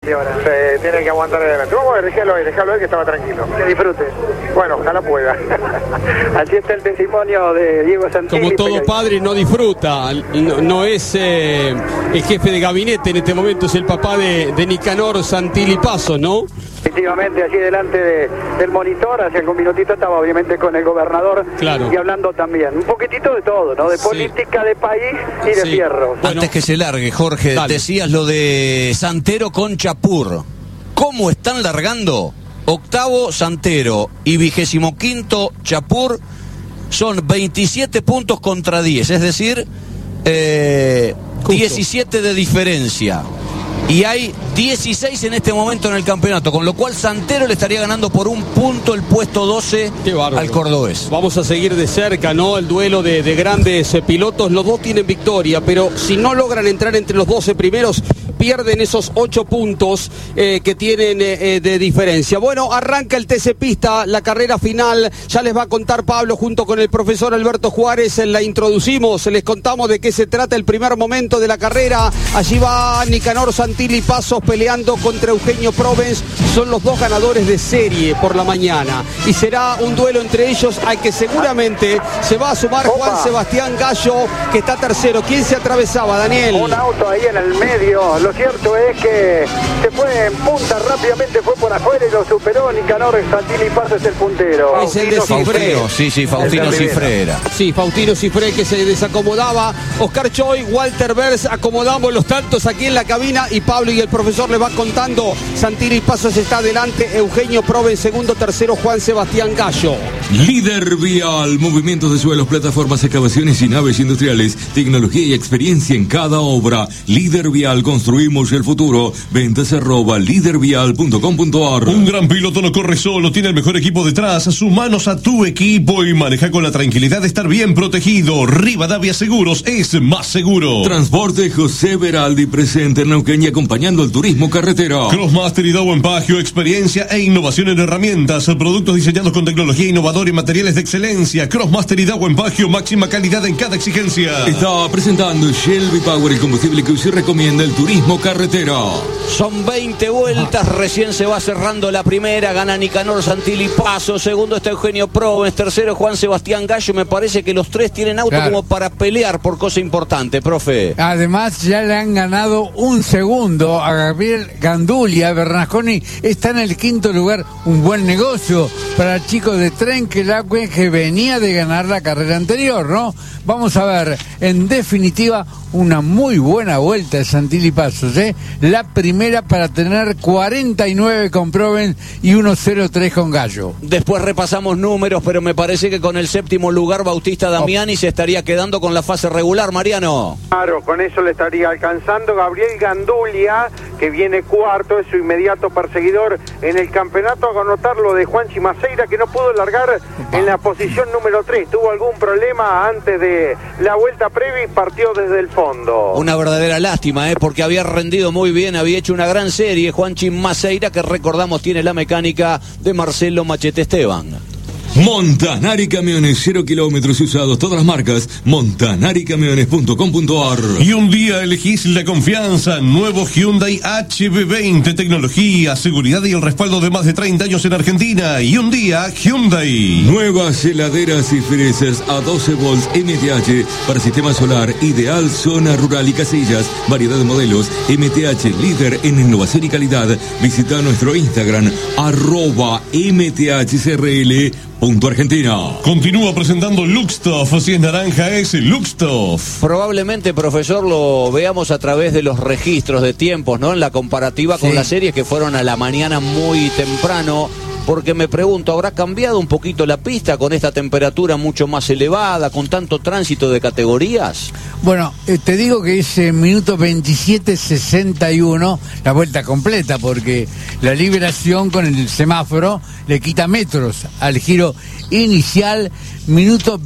adelante ahora. Sí, tiene que aguantar adelante. Vamos a ver, déjalo ahí que estaba tranquilo. Que disfrute. Bueno, ojalá pueda. Así está el testimonio de Diego Santilli. Como todo padre no disfruta, no es el jefe de gabinete en este momento, es el papá de Nicanor Santilli Pasos, ¿no? Efectivamente, allí delante del monitor, hace algún minutito estaba obviamente con el gobernador, claro, y hablando también un poquitito de todo, ¿no? De política, de país y de fierro. Bueno, antes que se largue, Jorge, dale. Decías lo de Santero con Chapur. ¿Cómo están largando? Octavo Santero y 25º Chapur son 27 puntos contra 10, es decir, 17 de diferencia. Y hay 16 en este momento en el campeonato, con lo cual Santero le estaría ganando por un punto el puesto 12 al cordobés. Vamos a seguir de cerca, ¿no? El duelo de grandes pilotos. Los dos tienen victoria, pero si no logran entrar entre los 12 primeros, pierden esos 8 puntos que tienen de diferencia. Bueno, arranca el TC Pista, la carrera final. Ya les va a contar Pablo junto con el profesor Alberto Juárez. La introducimos, les contamos de qué se trata el primer momento de la carrera. Allí va Nicanor Santilli Pasos peleando contra Eugenio Provence. Son los dos ganadores de serie por la mañana. Y será un duelo entre ellos al que seguramente se va a sumar Juan Sebastián Gallo, que está tercero. ¿Quién se atravesaba, Daniel? Un auto ahí en el medio. Lo cierto es que se fue en punta, rápidamente fue por afuera y lo superó. Nicanor Santilli Pasos es el puntero. Es el de Cifré. Sí, Faustino Cifré era. Sí, Faustino Cifré, que se desacomodaba. Oscar Choy, Walter Bers, acomodamos los tantos aquí en la cabina y Pablo y el profesor les va contando. Santilli Pasos está adelante, Eugenio Provence segundo, tercero Juan Sebastián Gallo. Líder vial, movimientos de suelos, plataformas, excavaciones y naves industriales, tecnología y experiencia en cada obra. Líder vial, construimos el futuro. Ventas @lidervial.com.ar. Un gran piloto no corre solo, tiene el mejor equipo detrás. Sumanos a tu equipo y maneja con la tranquilidad de estar bien protegido. Rivadavia Seguros es más seguro. Transporte José Veraldi presente en Neuquén y acompañando el turismo carretera. Crossmaster y Dow Empagio, experiencia e innovación en herramientas, productos diseñados con tecnología innovadora y materiales de excelencia. Crossmaster y Dow Empagio, máxima calidad en cada exigencia. Está presentando Shelby Power, el combustible que usted recomienda el turismo carretera. Son 20 vueltas, recién se va cerrando la primera, gana Nicanor Santilli Pasos, segundo está Eugenio Provence, tercero Juan Sebastián Gallo. Me parece que los tres tienen auto como para pelear por cosa importante, profe. Además ya le han ganado un segundo a Gabriel Gandulia. Bernasconi está en el quinto lugar, un buen negocio para el chico de Trenquelauquen que venía de ganar la carrera anterior, ¿no? Vamos a ver, en definitiva, una muy buena vuelta de Santilli Pasos, ¿eh? La primera para tener 49 con Provence y 1.03 con Gallo. Después repasamos números, pero me parece que con el séptimo lugar Bautista Damiani se estaría quedando con la fase regular, Mariano. Claro, con eso le estaría alcanzando Gabriel Gandulia, que viene cuarto, es su inmediato perseguidor en el campeonato. A anotar lo de Juanchi Maceira, que no pudo largar en la posición número 3. Tuvo algún problema antes de la vuelta previa y partió desde el fondo. Una verdadera lástima, porque había rendido muy bien, había hecho una gran serie Juanchi Maceira, que recordamos tiene la mecánica de Marcelo Machete Esteban. Montanari Camiones, 0 kilómetros usados, todas las marcas, montanaricamiones.com.ar. Y un día elegís la confianza, nuevo Hyundai HB20, tecnología, seguridad y el respaldo de más de 30 años en Argentina. Y un día Hyundai. Nuevas heladeras y freezers a 12 volts MTH para sistema solar, ideal zona rural y casillas, variedad de modelos, MTH, líder en innovación y calidad. Visita nuestro Instagram, @MTHCRL. Argentina. Continúa presentando Luxtoff. Si es naranja es Luxtoff. Probablemente, profesor, lo veamos a través de los registros de tiempos, ¿no? En la comparativa con las series que fueron a la mañana muy temprano. Porque me pregunto, ¿habrá cambiado un poquito la pista con esta temperatura mucho más elevada, con tanto tránsito de categorías? Bueno, te digo que es minuto 27:61, la vuelta completa, porque la liberación con el semáforo le quita metros al giro inicial, minuto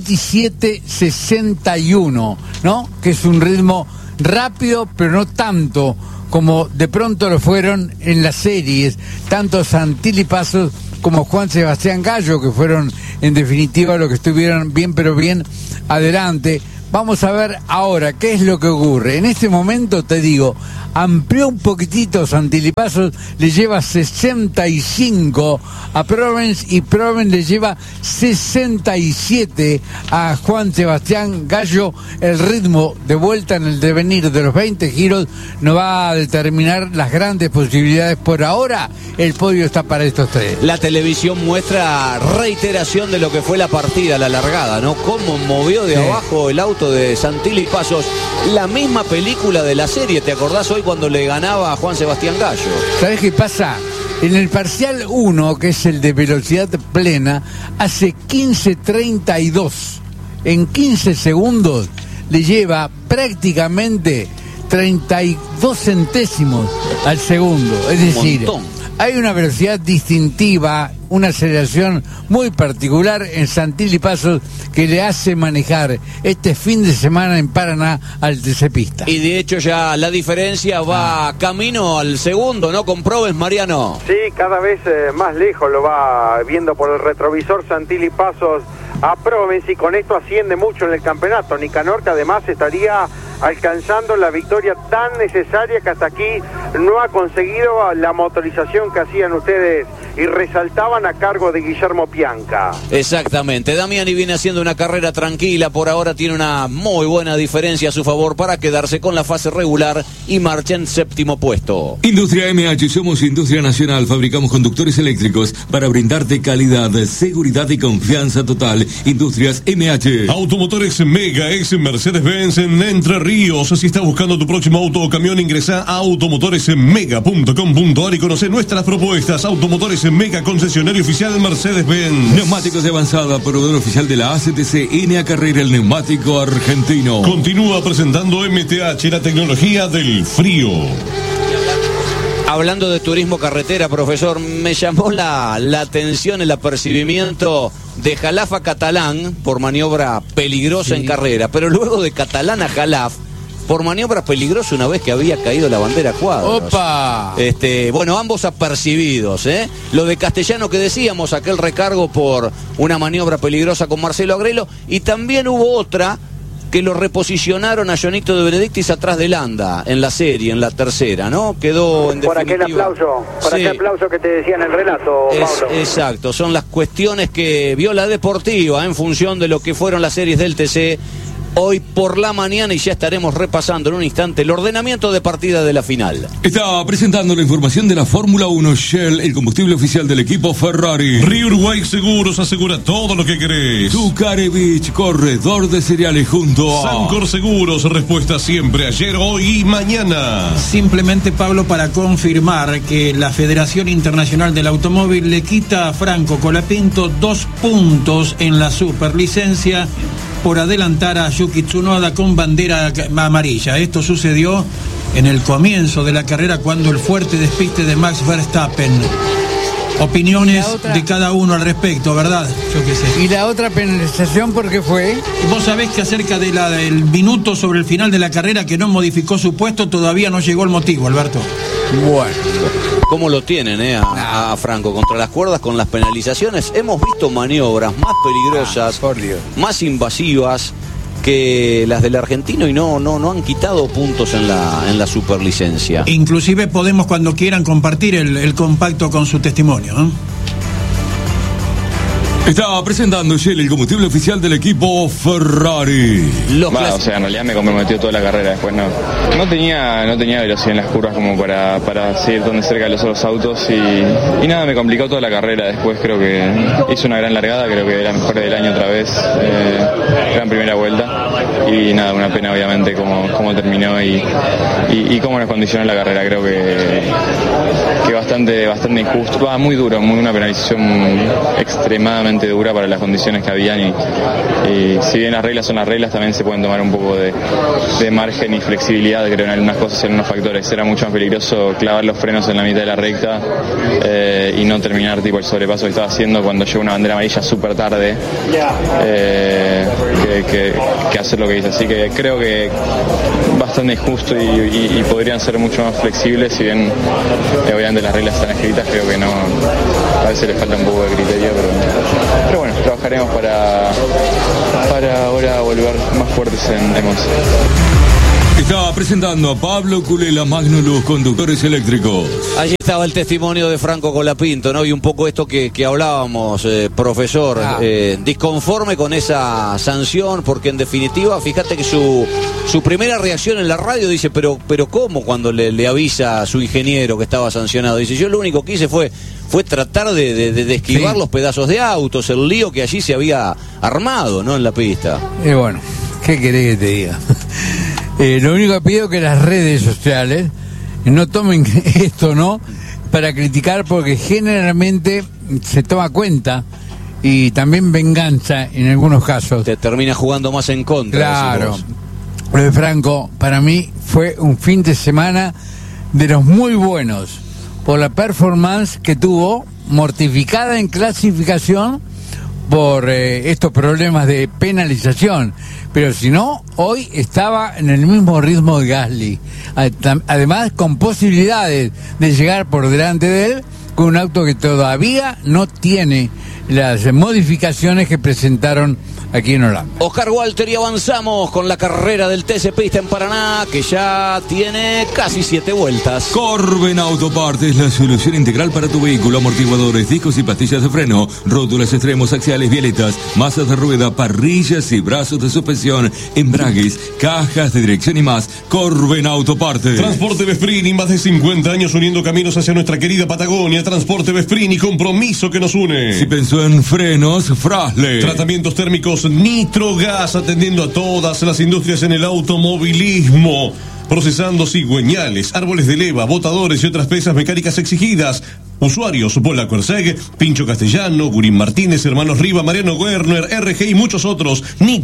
27:61, ¿no? Que es un ritmo rápido, pero no tanto como de pronto lo fueron en las series, tanto Santilli Pasos como Juan Sebastián Gallo, que fueron en definitiva los que estuvieron bien, pero bien adelante. Vamos a ver ahora qué es lo que ocurre. En este momento, te digo, amplió un poquitito Santilli Pasos, le lleva 65 a Provence y Provence le lleva 67 a Juan Sebastián Gallo. El ritmo de vuelta en el devenir de los 20 giros nos va a determinar las grandes posibilidades. Por ahora, el podio está para estos tres. La televisión muestra reiteración de lo que fue la partida, la largada, ¿no? Cómo movió de abajo el auto de Santilli Pasos. La misma película de la serie, ¿te acordás hoy cuando le ganaba a Juan Sebastián Gallo? ¿Sabés qué pasa? En el parcial 1, que es el de velocidad plena, hace 15.32. En 15 segundos le lleva prácticamente 32 centésimos al segundo. Es decir, hay una velocidad distintiva, una aceleración muy particular en Santilli Pasos que le hace manejar este fin de semana en Paraná al TC Pista. Y de hecho ya la diferencia va camino al segundo, ¿no? Con Provence, Mariano. Sí, cada vez más lejos lo va viendo por el retrovisor Santilli Pasos a Provence, y con esto asciende mucho en el campeonato. Nicanor, que además estaría alcanzando la victoria tan necesaria que hasta aquí no ha conseguido la motorización que hacían ustedes y resaltaban a cargo de Guillermo Pianca. Exactamente, Damiani viene haciendo una carrera tranquila, por ahora tiene una muy buena diferencia a su favor para quedarse con la fase regular y marcha en séptimo puesto. Industria MH, somos industria nacional, fabricamos conductores eléctricos para brindarte calidad, seguridad y confianza total. Industrias MH. Automotores Mega es Mercedes-Benz en Entre Ríos. Si estás buscando tu próximo auto o camión, ingresa a automotoresmega.com.ar y conoce nuestras propuestas. Automotores Mega, concesionario oficial Mercedes-Benz. Neumáticos de avanzada, proveedor oficial de la ACTC, NA Carrera, el neumático argentino. Continúa presentando MTH, la tecnología del frío. Hablando de turismo carretera, profesor, me llamó la atención el apercibimiento de Jalaf a Catalán por maniobra peligrosa en carrera, pero luego de Catalán a Jalaf por maniobra peligrosa una vez que había caído la bandera cuadros. ¡Opa! Bueno, ambos apercibidos, ¿eh? Lo de Castellano que decíamos, aquel recargo por una maniobra peligrosa con Marcelo Agrelo, y también hubo otra que lo reposicionaron a Jonito de Benedictis atrás de Landa en la serie, en la tercera, ¿no? Quedó en por definitiva. Por aquel aplauso que te decía en el relato, Pablo. Exacto, son las cuestiones que vio la Deportiva en función de lo que fueron las series del TC hoy por la mañana, y ya estaremos repasando en un instante el ordenamiento de partida de la final. Está presentando la información de la Fórmula 1 Shell, el combustible oficial del equipo Ferrari. Río Uruguay Seguros asegura todo lo que querés. Tucarevich, corredor de cereales junto a Sancor Seguros, respuesta siempre, ayer, hoy y mañana. Simplemente, Pablo, para confirmar que la Federación Internacional del Automóvil le quita a Franco Colapinto 2 puntos en la superlicencia por adelantar a Yuki Tsunoda con bandera amarilla. Esto sucedió en el comienzo de la carrera cuando el fuerte despiste de Max Verstappen. Opiniones de cada uno al respecto, ¿verdad? Yo qué sé. ¿Y la otra penalización por qué fue? Vos sabés que acerca del minuto sobre el final de la carrera que no modificó su puesto, todavía no llegó el motivo, Alberto. Bueno. ¿Cómo lo tienen, a Franco? Contra las cuerdas con las penalizaciones. Hemos visto maniobras más peligrosas, más invasivas que las del argentino, y no han quitado puntos en la superlicencia. Inclusive podemos, cuando quieran, compartir el compacto con su testimonio, ¿no? Está presentando Shell, el combustible oficial del equipo Ferrari. O sea, en realidad me comprometió toda la carrera. Después no tenía velocidad en las curvas como para seguir tan cerca de los otros autos, y nada, me complicó toda la carrera. Después creo que hizo una gran largada, creo que era la mejor del año otra vez, gran primera vuelta, y nada, una pena obviamente cómo terminó y cómo nos condicionó la carrera. Creo que bastante injusto, muy duro, una penalización extremadamente dura para las condiciones que habían, y si bien las reglas son las reglas, también se pueden tomar un poco de margen y flexibilidad, creo, en algunas cosas, en unos factores. Era mucho más peligroso clavar los frenos en la mitad de la recta y no terminar el sobrepaso que estaba haciendo cuando llegó una bandera amarilla súper tarde, que hacer lo que hice. Así que creo que bastante injusto, y podrían ser mucho más flexibles, si bien obviamente las reglas están escritas. Creo que no a veces le falta un poco de criterio, pero bueno, trabajaremos para ahora volver más fuertes en Monza. Está presentando a Pablo Culela, Magnolux, conductores eléctricos. Allí estaba el testimonio de Franco Colapinto, ¿no? Y un poco esto que hablábamos, profesor, disconforme con esa sanción, porque en definitiva, fíjate que su primera reacción en la radio dice, pero ¿cómo? Cuando le avisa a su ingeniero que estaba sancionado, dice, yo lo único que hice fue tratar de esquivar los pedazos de autos, el lío que allí se había armado, ¿no? En la pista. Bueno, ¿qué querés que te diga? Lo único que pido es que las redes sociales no tomen esto, ¿no?, para criticar, porque generalmente se toma cuenta y también venganza en algunos casos. Te termina jugando más en contra. Claro. Lo de Franco, para mí, fue un fin de semana de los muy buenos, por la performance que tuvo, mortificada en clasificación por estos problemas de penalización, pero si no, hoy estaba en el mismo ritmo de Gasly, además con posibilidades de llegar por delante de él con un auto que todavía no tiene las modificaciones que presentaron aquí en Holanda. Oscar Walter, y avanzamos con la carrera del TC Pista en Paraná, que ya tiene casi 7 vueltas. Corben Autopartes, la solución integral para tu vehículo: amortiguadores, discos y pastillas de freno, rótulas, extremos, axiales, violetas, masas de rueda, parrillas y brazos de suspensión, embragues, cajas de dirección y más. Corben Autopartes. Transporte Vesprini, más de 50 años uniendo caminos hacia nuestra querida Patagonia. Transporte Vesprini, compromiso que nos une. Si pensó en frenos, Frasle. Tratamientos térmicos Nitrogas, atendiendo a todas las industrias en el automovilismo. Procesando cigüeñales, árboles de leva, botadores y otras piezas mecánicas exigidas. Usuarios: Pola Corseg, Pincho Castellano, Gurín Martínez, Hermanos Riva, Mariano Werner, RG y muchos otros.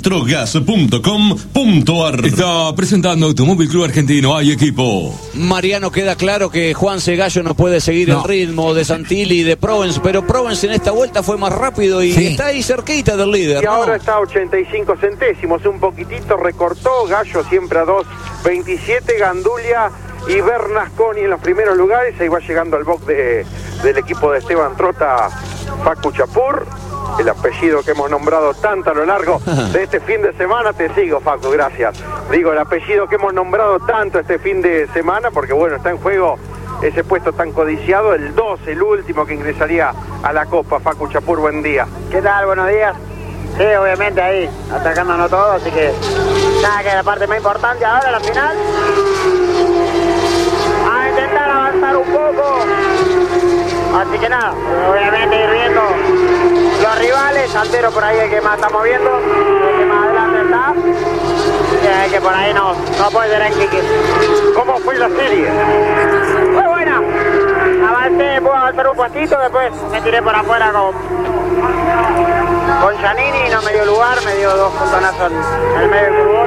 Nitrogas.com.ar. Está presentando Automóvil Club Argentino. Hay equipo. Mariano, queda claro que Juan Segallo no puede seguir el ritmo de Santilli y de Provence, pero Provence en esta vuelta fue más rápido y está ahí cerquita del líder, y ahora está a 85 centésimos, un poquitito recortó. Gallo siempre a 2.27, Gandulia y Bernasconi en los primeros lugares. Ahí va llegando al box del equipo de Esteban Trota, Facu Chapur, el apellido que hemos nombrado tanto a lo largo de este fin de semana. Te sigo, Facu, gracias. Digo, el apellido que hemos nombrado tanto este fin de semana, porque bueno, está en juego ese puesto tan codiciado, el 2, el último que ingresaría a la Copa. Facu Chapur, buen día. ¿Qué tal? Buenos días. Sí, obviamente ahí, atacándonos todo, así que nada, que es la parte más importante ahora, la final. A intentar avanzar un poco. Así que nada, obviamente ir viendo los rivales. Santero por ahí el que más estamos viendo, el que más adelante está. Y el que por ahí no puede ser en Kiki. ¿Cómo fue la serie? Muy buena. Avancé, pude avanzar un puestito, después me tiré por afuera con Giannini, no me dio lugar, me dio 2 puntonazos en el medio del fútbol.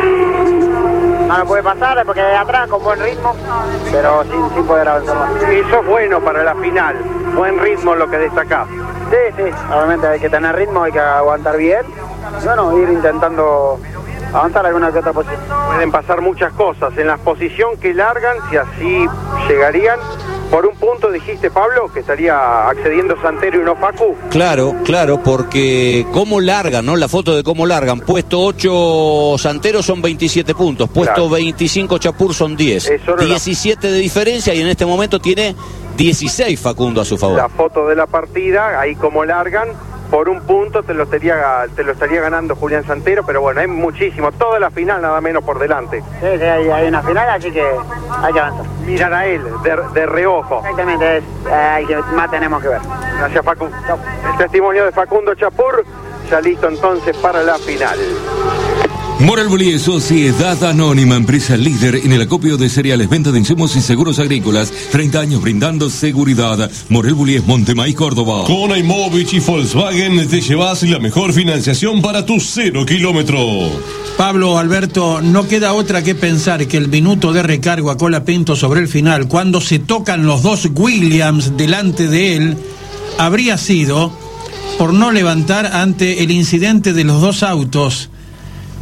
No lo pude pasar porque de atrás con buen ritmo, pero sin poder avanzar más. Y eso es bueno para la final, buen ritmo lo que destacás. Sí, obviamente hay que tener ritmo, hay que aguantar bien. Bueno, ir intentando avanzar alguna que otra posición. Pueden pasar muchas cosas en la posición que largan, si así llegarían. Por un punto dijiste, Pablo, que estaría accediendo Santero y no Facu. Claro, porque cómo largan, ¿no? La foto de cómo largan. Puesto 8 Santero son 27 puntos. Puesto 25 Chapur son 10. 17 de diferencia y en este momento tiene 16 Facundo a su favor. La foto de la partida, ahí como largan. Por un punto te lo estaría ganando Julián Santero, pero bueno, hay muchísimo, toda la final nada menos por delante. Sí, hay una final, así que hay que avanzar. Mirar a él, de reojo. Exactamente, es el que más tenemos que ver. Gracias, Facu. Chau. El testimonio de Facundo Chapur, ya listo entonces para la final. Morel Bullies, Sociedad Anónima, empresa líder en el acopio de cereales, venta de insumos y seguros agrícolas. 30 años brindando seguridad. Morel Bullies, Montemaíz, Córdoba. Con Aimovich y Volkswagen te llevas la mejor financiación para tu 0 kilómetro. Pablo, Alberto, no queda otra que pensar que el minuto de recargo a Colapinto sobre el final, cuando se tocan los 2 Williams delante de él, habría sido por no levantar ante el incidente de los 2 autos.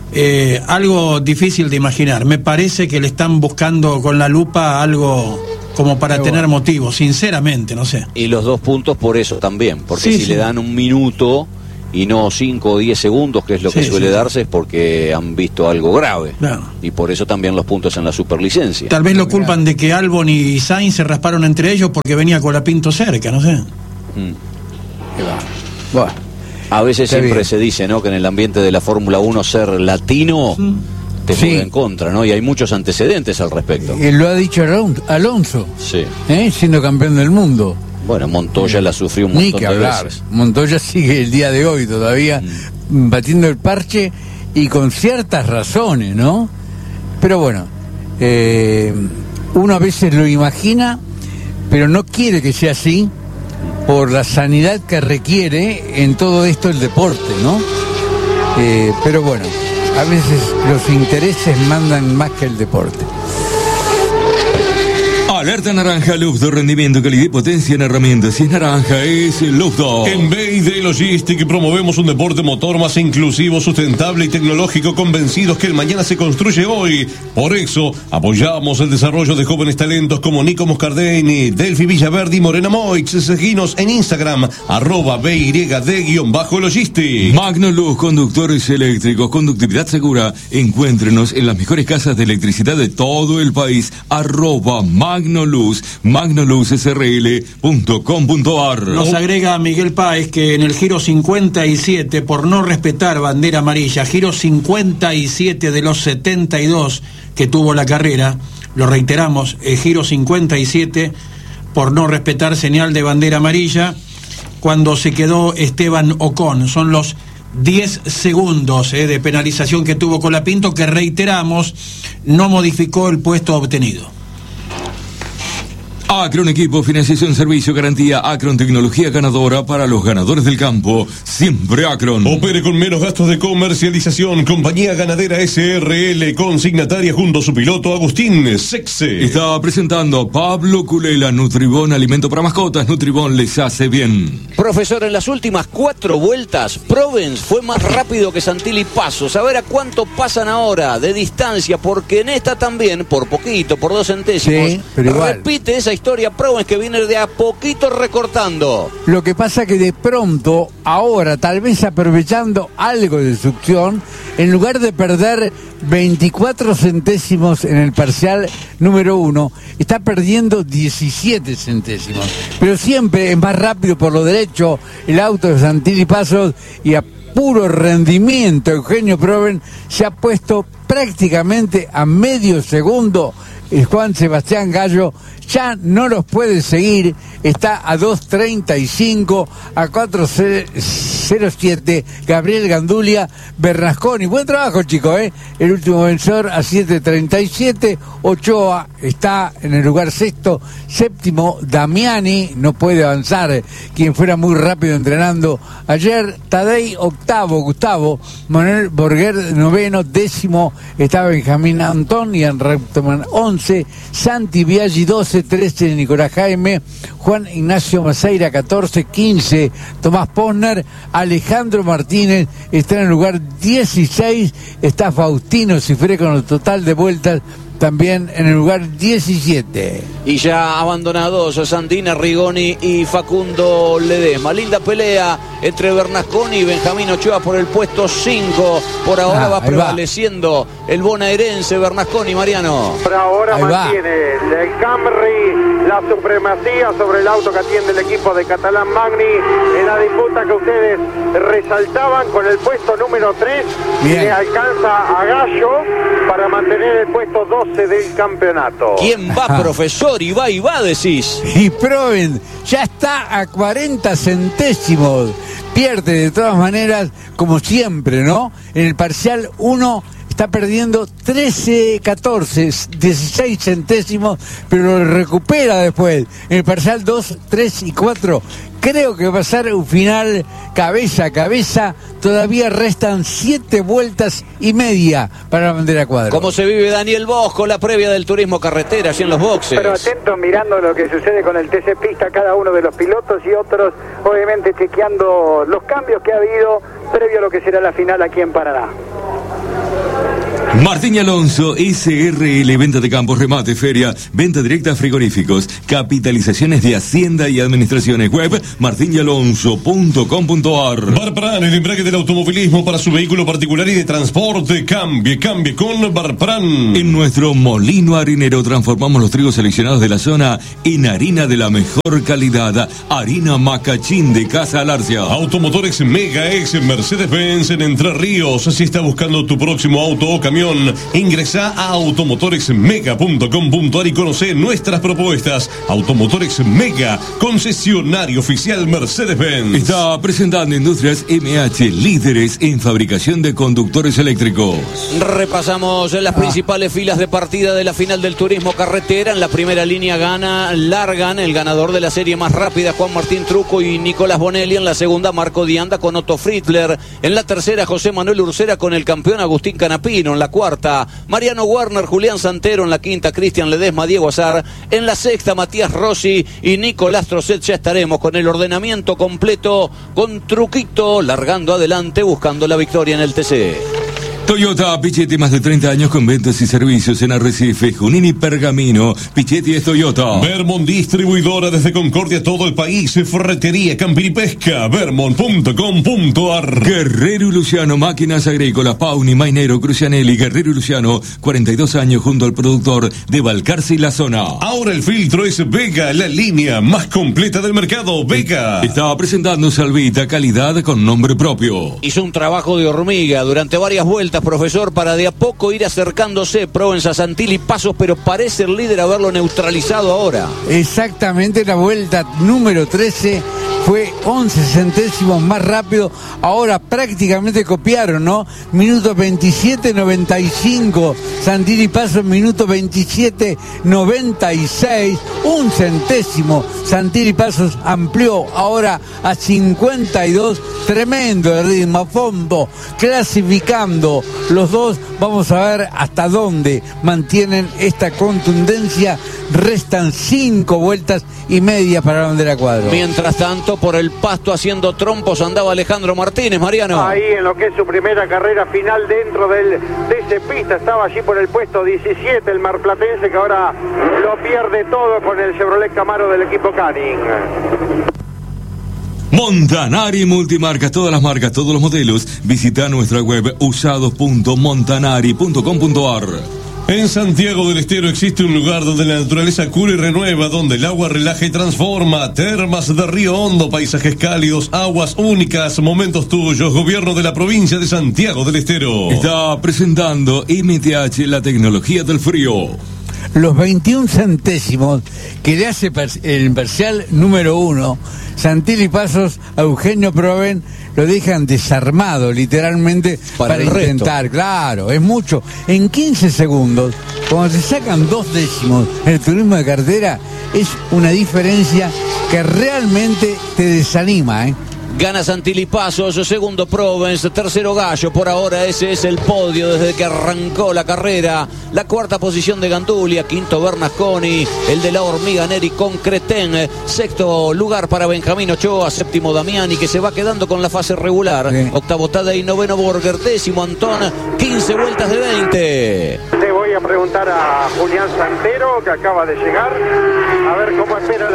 Algo difícil de imaginar. Me parece que le están buscando con la lupa algo como para tener motivos, sinceramente, no sé. Y los 2 puntos por eso también, porque Sí, si sí. le dan un minuto y no 5 o 10 segundos, que es lo que Sí, suele sí. darse, es porque han visto algo grave. Claro. Y por eso también los puntos en la superlicencia. Tal vez lo culpan de que Albon y Sainz se rasparon entre ellos porque venía Colapinto cerca, no sé. Bueno, A veces Está siempre bien. se dice, ¿no?, que en el ambiente de la Fórmula 1 ser latino te Sí. juega en contra, ¿no? Y hay muchos antecedentes al respecto. lo ha dicho Alonso, Sí. siendo campeón del mundo. Bueno, Montoya la sufrió un Ni montón que de hablar. veces. Montoya sigue el día de hoy todavía batiendo el parche y con ciertas razones, ¿no? Pero bueno, uno a veces lo imagina, pero no quiere que sea así por la sanidad que requiere en todo esto el deporte, ¿no? Pero bueno, a veces los intereses mandan más que el deporte. Alerta naranja, luz de rendimiento, calidad y potencia en herramientas. Si es naranja, es Lufdo. En Bay Logistic promovemos un deporte motor más inclusivo, sustentable y tecnológico, convencidos que el mañana se construye hoy. Por eso, apoyamos el desarrollo de jóvenes talentos como Nico Moscardini, Delphi Villaverde y Morena Moix. Seguinos en Instagram, @BYD_Logistic. Magnoluz, conductores eléctricos, conductividad segura. Encuéntrenos en las mejores casas de electricidad de todo el país. @Magnoluz, magnoluzsrl.com.ar. Nos agrega Miguel Páez que en el giro 57, por no respetar bandera amarilla, giro 57 de los 72 que tuvo la carrera, lo reiteramos, el giro 57, por no respetar señal de bandera amarilla, cuando se quedó Esteban Ocon, son los 10 segundos de penalización que tuvo Colapinto, que reiteramos, no modificó el puesto obtenido. Acron Equipo, financiación, servicio, garantía. Acron, tecnología ganadora para los ganadores del campo. Siempre Acron. Opere con menos gastos de comercialización. Compañía Ganadera SRL, consignataria junto a su piloto Agustín Sexe. Está presentando Pablo Culela, Nutribón, alimento para mascotas. Nutribón les hace bien. Profesor, en las últimas 4 vueltas, Provence fue más rápido que Santilli Pasos. A ver a cuánto pasan ahora de distancia, porque en esta también, por poquito, por 2 centésimos, Sí, pero igual. repite esa historia Provence que viene de a poquito recortando. Lo que pasa que de pronto, ahora, tal vez aprovechando algo de succión, en lugar de perder 24 centésimos en el parcial número 1, está perdiendo 17 centésimos. Pero siempre es más rápido por lo derecho el auto de Santilli Pasos, y a puro rendimiento Eugenio Provence se ha puesto prácticamente a medio segundo. Juan Sebastián Gallo ya no los puede seguir, está a 2.35, a 4.07 Gabriel Gandulia, Bernasconi. Buen trabajo, chicos, el último vencedor a 7.37, Ochoa está en el lugar sexto, séptimo Damiani, no puede avanzar, quien fuera muy rápido entrenando ayer, Tadei octavo, Gustavo, Manuel Borguer noveno, décimo está Benjamín Antón y en Reutemann 11, Santi Biaggi 12, 13 Nicolás Jaime, Juan Ignacio Maceira 14, 15 Tomás Posner, Alejandro Martínez está en el lugar 16, está Faustino Cifré con el total de vueltas también en el lugar 17. Y ya abandonados Sandina Rigoni y Facundo Ledesma. Linda pelea entre Bernasconi y Benjamín Ochoa por el puesto 5. Por ahora va prevaleciendo el bonaerense Bernasconi, Mariano. Por ahora Ahí va. mantiene el Camry la supremacía sobre el auto que atiende el equipo de Catalán Magni en la disputa que ustedes resaltaban con el puesto número 3. Bien. Que alcanza a Gallo para mantener el puesto 12 del campeonato. ¿Quién va, profesor? Y va, decís. Y Provence ya está a 40 centésimos. Pierde de todas maneras, como siempre, ¿no? En el parcial 1 está perdiendo 13, 14, 16 centésimos, pero lo recupera después. En el parcial 2, 3 y 4. Creo que va a ser un final cabeza a cabeza. Todavía restan 7 vueltas y media para la bandera cuadra. ¿Cómo se vive Daniel Bosco, la previa del turismo carretera allí en los boxes? Pero atento mirando lo que sucede con el TC Pista, cada uno de los pilotos y otros, obviamente chequeando los cambios que ha habido previo a lo que será la final aquí en Paraná. Martín Alonso, SRL, venta de campos, remate, feria, venta directa a frigoríficos, capitalizaciones de Hacienda y Administraciones. Web martinalonso.com.ar. Barpran, el embrague del automovilismo para su vehículo particular y de transporte. Cambie con Barpran. En nuestro molino harinero transformamos los trigos seleccionados de la zona en harina de la mejor calidad. Harina Macachín de Casa Alarcia. Automotores Mega Ex Mercedes-Benz en Entre Ríos. Si está buscando tu próximo auto o camión, ingresa a automotoresmega.com.ar y conoce nuestras propuestas. Automotores Mega, concesionario oficial Mercedes-Benz. Está presentando Industrias MH, líderes en fabricación de conductores eléctricos. Repasamos las principales filas de partida de la final del turismo carretera. En la primera línea largan el ganador de la serie más rápida, Juan Martín Truco y Nicolás Bonelli. En la segunda, Marco Dianda con Otto Fritzler. En la tercera, José Manuel Ursera con el campeón Agustín Canapino. En la cuarta, Mariano Werner, Julián Santero. En la quinta, Cristian Ledesma, Diego Azar. En la sexta, Matías Rossi y Nicolás Trocet. Ya estaremos con el ordenamiento completo, con Truquito largando adelante buscando la victoria en el TC. Toyota Pichetti, más de 30 años con ventas y servicios en Arrecife, Junín y Pergamino. Pichetti es Toyota. Vermont, distribuidora desde Concordia a todo el país. Ferretería, camping y pesca. Vermont.com.ar. Guerrero y Luciano, máquinas agrícolas. Pauni, Mainero, Crucianelli. Guerrero y Luciano, 42 años junto al productor de Balcarce y la zona. Ahora el filtro es Vega, la línea más completa del mercado. Vega. Estaba presentando Salvita, calidad con nombre propio. Hizo un trabajo de hormiga durante varias vueltas, profesor, para de a poco ir acercándose. Provenza, Santilli, Pasos, pero parece el líder haberlo neutralizado ahora. Exactamente, la vuelta número 13 fue 11 centésimos más rápido. Ahora prácticamente copiaron, ¿no? Minuto 27.95. Santilli Pasos, minuto 27.96. Un centésimo. Santilli Pasos amplió ahora a 52. Tremendo el ritmo, a fondo, clasificando. Los dos, vamos a ver hasta dónde mantienen esta contundencia. Restan 5 vueltas y media para la bandera cuadro. Mientras tanto, por el pasto haciendo trompos andaba Alejandro Martínez, Mariano. Ahí en lo que es su primera carrera final dentro de ese pista, estaba allí por el puesto 17 el marplatense, que ahora lo pierde todo con el Chevrolet Camaro del equipo Canning. Montanari Multimarcas, todas las marcas, todos los modelos. Visita nuestra web usados.montanari.com.ar. En Santiago del Estero existe un lugar donde la naturaleza cura y renueva, donde el agua relaja y transforma. Termas de Río Hondo, paisajes cálidos, aguas únicas, momentos tuyos. Gobierno de la provincia de Santiago del Estero. Está presentando MTH, la tecnología del frío. Los 21 centésimos que le hace el parcial número 1, Santilli Pasos a Eugenio Proven, lo dejan desarmado literalmente para intentar. Claro, es mucho. En 15 segundos, cuando se sacan 2 décimos en el turismo de cartera, es una diferencia que realmente te desanima, ¿eh? Gana Santilli Pasos, segundo Provence, tercero Gallo. Por ahora ese es el podio desde que arrancó la carrera. La cuarta posición de Gandulia, quinto Bernasconi, el de la hormiga Neri con Cretén. Sexto lugar para Benjamín Ochoa, séptimo Damiani, que se va quedando con la fase regular. Sí. Octavo Tadei, noveno Borger, décimo Antón, 15 vueltas de 20. Le voy a preguntar a Julián Santero, que acaba de llegar, a ver cómo espera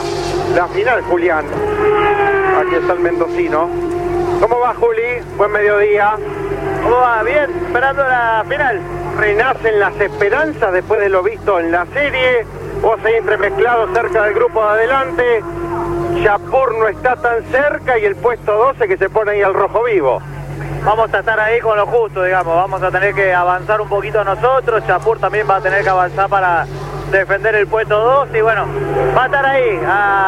la final, Julián. Aquí está el mendocino. ¿Cómo va, Juli? Buen mediodía. ¿Cómo va? Bien, esperando la final. ¿Renacen las esperanzas después de lo visto en la serie? Vos ahí entremezclado cerca del grupo de adelante. Chapur no está tan cerca y el puesto 12 que se pone ahí al rojo vivo. Vamos a estar ahí con lo justo, digamos. Vamos a tener que avanzar un poquito nosotros. Chapur también va a tener que avanzar para defender el puesto 2 y bueno, va a estar ahí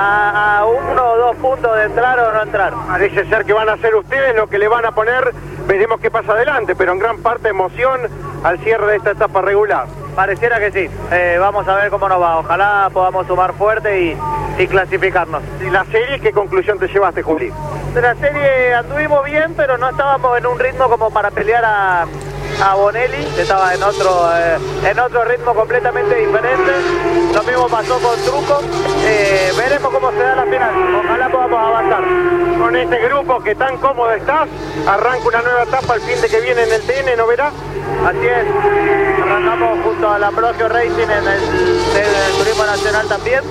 a 1 o 2 puntos de entrar o no entrar. Parece ser que van a ser ustedes lo que le van a poner, veremos qué pasa adelante, pero en gran parte emoción al cierre de esta etapa regular. Pareciera que sí, vamos a ver cómo nos va, ojalá podamos sumar fuerte y clasificarnos. ¿Y la serie qué conclusión te llevaste, Juli? De la serie anduvimos bien, pero no estábamos en un ritmo como para pelear a Bonelli, que estaba en otro ritmo completamente diferente. Lo mismo pasó con Truco. Veremos cómo se da la final, ojalá podamos avanzar. Con este grupo que tan cómodo estás, arranca una nueva etapa el fin de que viene en el TN, ¿no verás? Así es, arrancamos junto al Ambrosio Racing en el Turismo Nacional también.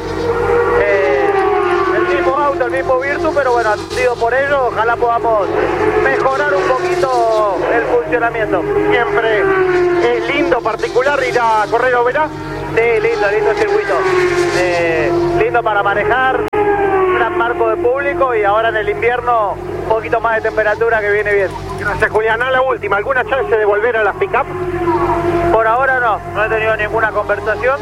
El mismo auto, el mismo Virtus, pero bueno, sido por ello, ojalá podamos mejorar un poquito el funcionamiento. Siempre es lindo, particular ir a correr a Oberá. Sí, lindo el circuito. Lindo para manejar, un gran marco de público y ahora en el invierno un poquito más de temperatura que viene bien. Gracias, Julián. A la última, ¿alguna chance de volver a las pick-up? Por ahora no he tenido ninguna conversación.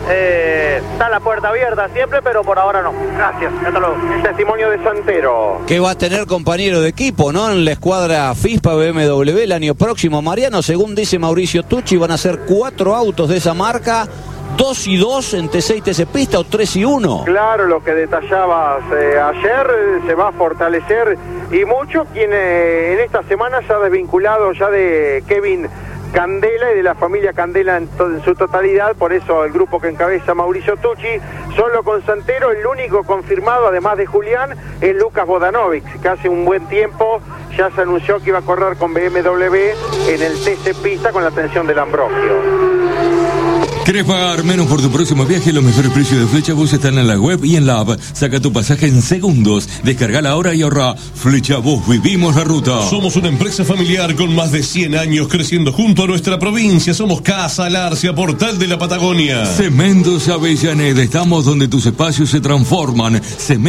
Está la puerta abierta siempre, pero por ahora no. Gracias. Hasta luego. El testimonio de Santero. Que va a tener compañero de equipo, ¿no? En la escuadra FISPA BMW el año próximo, Mariano. Según dice Mauricio Tucci, van a ser 4 autos de esa marca. 2 y 2 en T6 TC Pista o 3 y 1. Claro, lo que detallabas ayer se va a fortalecer y mucho quien en esta semana se ha desvinculado ya de Kevin Candela y de la familia Candela en su totalidad, por eso el grupo que encabeza Mauricio Tucci, solo con Santero, el único confirmado, además de Julián, es Lucas Vodanovic, que hace un buen tiempo ya se anunció que iba a correr con BMW en el TC Pista con la atención del Ambrosio. ¿Querés pagar menos por tu próximo viaje? Los mejores precios de Flecha Bus están en la web y en la app. Saca tu pasaje en segundos. Descargala ahora y ahorra. Flecha Bus, vivimos la ruta. Somos una empresa familiar con más de 100 años creciendo junto a nuestra provincia. Somos Casa Larcia, portal de la Patagonia. Cementos Avellaneda. Estamos donde tus espacios se transforman.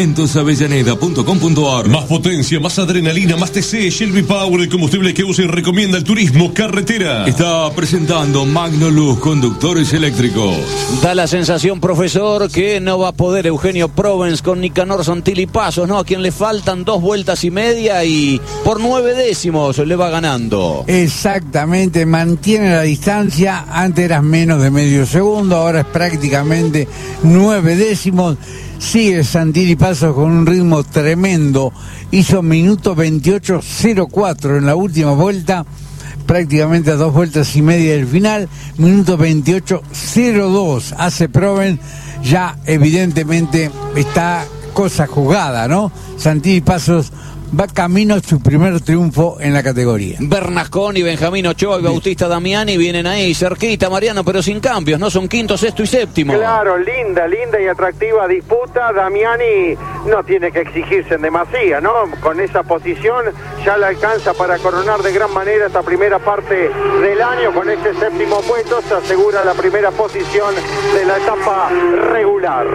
Cementosavellaneda.com.ar. Más potencia, más adrenalina, más TC. Shelby Power, el combustible que usa y recomienda el turismo carretera. Está presentando Magnoluz, conductores eléctricos. Da la sensación, profesor, que no va a poder Eugenio Provence con Nicanor Santilli Pasos, ¿no? A quien le faltan 2 vueltas y media y por 9 décimos le va ganando. Exactamente, mantiene la distancia. Antes eras menos de medio segundo, ahora es prácticamente 9 décimos. Sigue Santilli Pasos con un ritmo tremendo. Hizo minuto 28.04 en la última vuelta, prácticamente a 2 vueltas y media del final. Minuto 28.02 hace Provence. Ya evidentemente está cosa jugada, ¿no? Santilli Pasos va camino a su primer triunfo en la categoría. Bernasconi, Benjamín Ochoa y Bautista Damiani vienen ahí cerquita, Mariano, pero sin cambios, ¿no? Son quinto, sexto y séptimo. Claro, linda y atractiva disputa. Damiani no tiene que exigirse en demasía, ¿no? Con esa posición ya la alcanza para coronar de gran manera esta primera parte del año. Con este séptimo puesto se asegura la primera posición de la etapa regular.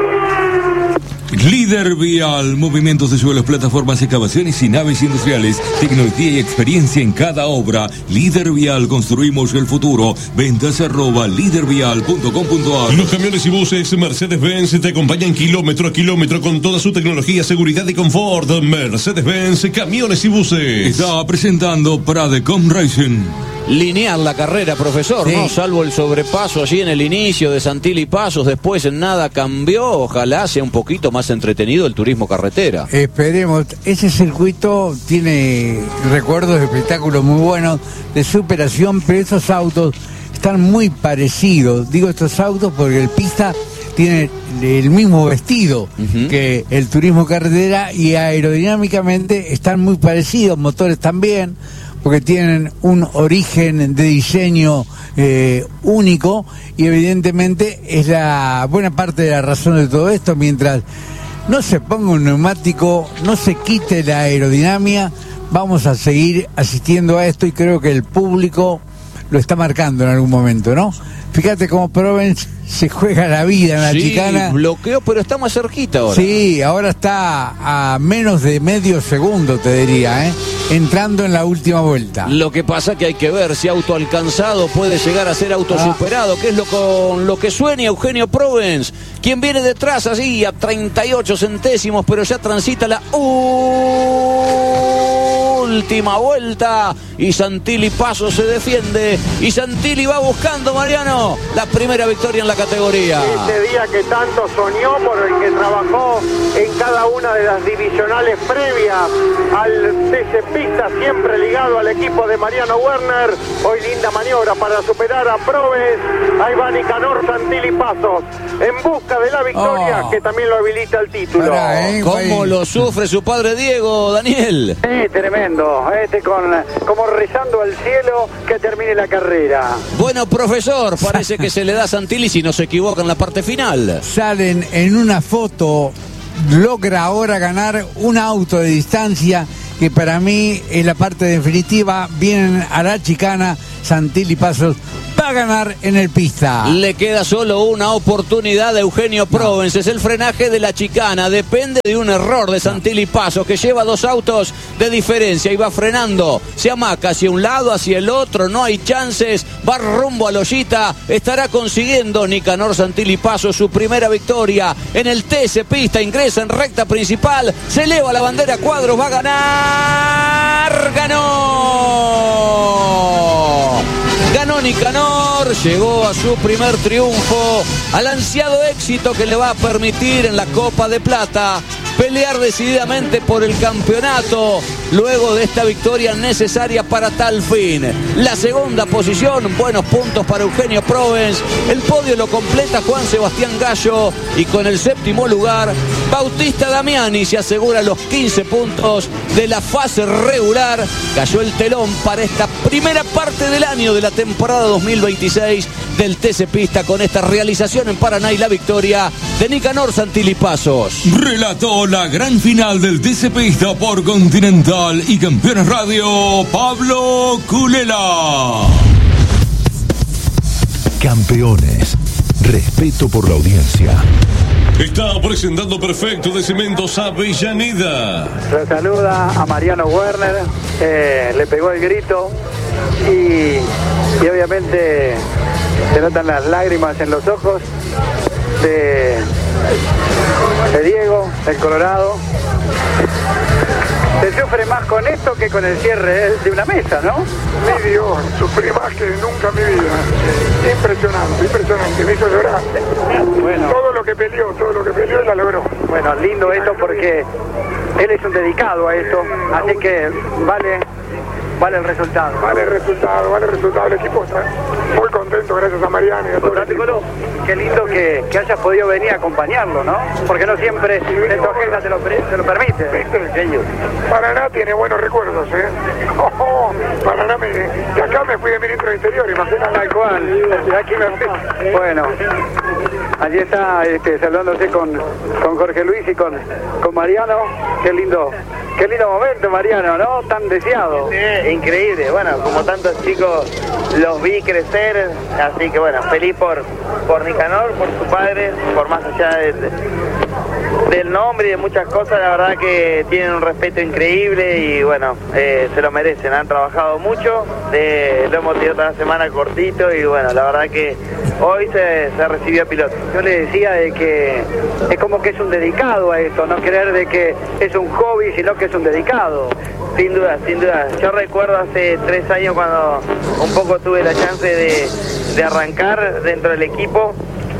Líder Vial, movimientos de suelos, plataformas, excavaciones y naves industriales, tecnología y experiencia en cada obra. Líder Vial, construimos el futuro. Ventas @lidervial.com.ar. Los camiones y buses Mercedes-Benz te acompañan kilómetro a kilómetro con toda su tecnología, seguridad y confort. Mercedes-Benz, camiones y buses. Está presentando Pradecom Racing. Lineal la carrera, profesor, Sí. ¿no? Salvo el sobrepaso allí en el inicio de Santilli Pasos, después en nada cambió. Ojalá sea un poquito más entretenido el turismo carretera. Esperemos. Ese circuito tiene recuerdos de espectáculos muy buenos, de superación, pero esos autos están muy parecidos. Digo estos autos porque el pista tiene el mismo vestido que el turismo carretera y aerodinámicamente están muy parecidos, motores también, porque tienen un origen de diseño único y evidentemente es la buena parte de la razón de todo esto. Mientras no se ponga un neumático, no se quite la aerodinámica, vamos a seguir asistiendo a esto y creo que el público lo está marcando en algún momento, ¿no? Fíjate cómo Provence se juega la vida en la chicana. Bloqueó, pero está más cerquita ahora. Sí, ahora está a menos de medio segundo, te diría, entrando en la última vuelta. Lo que pasa que hay que ver si auto alcanzado puede llegar a ser auto superado, que es con lo que sueña Eugenio Provence, quien viene detrás así a 38 centésimos, pero ya transita la última vuelta y Santilli Pasos se defiende y Santilli va buscando, Mariano, la primera victoria en la categoría. Ese día que tanto soñó, por el que trabajó en cada una de las divisionales previas al TC Pista, siempre ligado al equipo de Mariano Werner. Hoy linda maniobra para superar a Proves. Ahí va Nicanor Santilli Pasos en busca de la victoria, que también lo habilita el título. ¿Cómo lo sufre su padre Diego, Daniel? Sí, tremendo. Como rezando al cielo que termine la carrera. Bueno, profesor, parece que se le da a Santilli si no se equivoca en la parte final. Salen en una foto, logra ahora ganar un auto de distancia que para mí en la parte definitiva vienen a la chicana. Santilli Pasos va a ganar en el pista. Le queda solo una oportunidad a Eugenio Provence. Es el frenaje de la chicana. Depende de un error de Santilli Pasos, que lleva 2 autos de diferencia y va frenando. Se amaca hacia un lado, hacia el otro. No hay chances. Va rumbo a Loyita. Estará consiguiendo Nicanor Santilli Pasos su primera victoria en el TC Pista. Ingresa en recta principal. Se eleva la bandera a cuadros. Va a ganar. Ganó Nicanor, llegó a su primer triunfo, al ansiado éxito que le va a permitir en la Copa de Plata pelear decididamente por el campeonato luego de esta victoria necesaria para tal fin. La segunda posición, buenos puntos para Eugenio Provence. El podio lo completa Juan Sebastián Gallo y con el 7º lugar Bautista Damiani se asegura los 15 puntos de la fase regular. Cayó el telón para esta primera parte del año de la temporada 2026 del TC Pista con esta realización en Paraná y la victoria de Nicanor Santilli Pasos. Relató la gran final del TC Pista por Continental y Campeones Radio, Pablo Culela. Campeones, respeto por la audiencia. Está presentando Perfecto de Cementos Avellaneda. Lo saluda a Mariano Werner, le pegó el grito y obviamente se notan las lágrimas en los ojos de Diego, el Colorado. Se sufre más con esto que con el cierre de una mesa, ¿no? Mi Dios, sufrí más que nunca en mi vida. Impresionante, me hizo llorar. Bueno. Todo lo que peleó la logró. Bueno, lindo esto porque él es un dedicado a esto, así que vale el resultado. Vale el resultado. El equipo está muy contento gracias a Mariano y a todo el equipo. Qué lindo que hayas podido venir a acompañarlo, ¿no? Porque no siempre tu agenda te lo permite. Paraná tiene buenos recuerdos, ¿eh? Paraná de acá me fui de ministro de Interior, imagínate. Tal cual. Y aquí me fui. Bueno, allí está saludándose con Jorge Luis y con Mariano. Qué lindo momento, Mariano, ¿no? Tan deseado. Sí, increíble. Bueno, como tantos chicos los vi crecer, así que bueno, feliz por Nicanor, por su padre, por más allá del nombre y de muchas cosas. La verdad que tienen un respeto increíble y bueno, se lo merecen. Han trabajado mucho, lo hemos tenido toda la semana cortito y bueno, la verdad que hoy se recibió piloto. Yo le decía de que es como que es un dedicado a esto, no creer de que es un hobby, sino que es un dedicado. Sin duda. Yo recuerdo hace 3 años cuando un poco tuve la chance de arrancar dentro del equipo.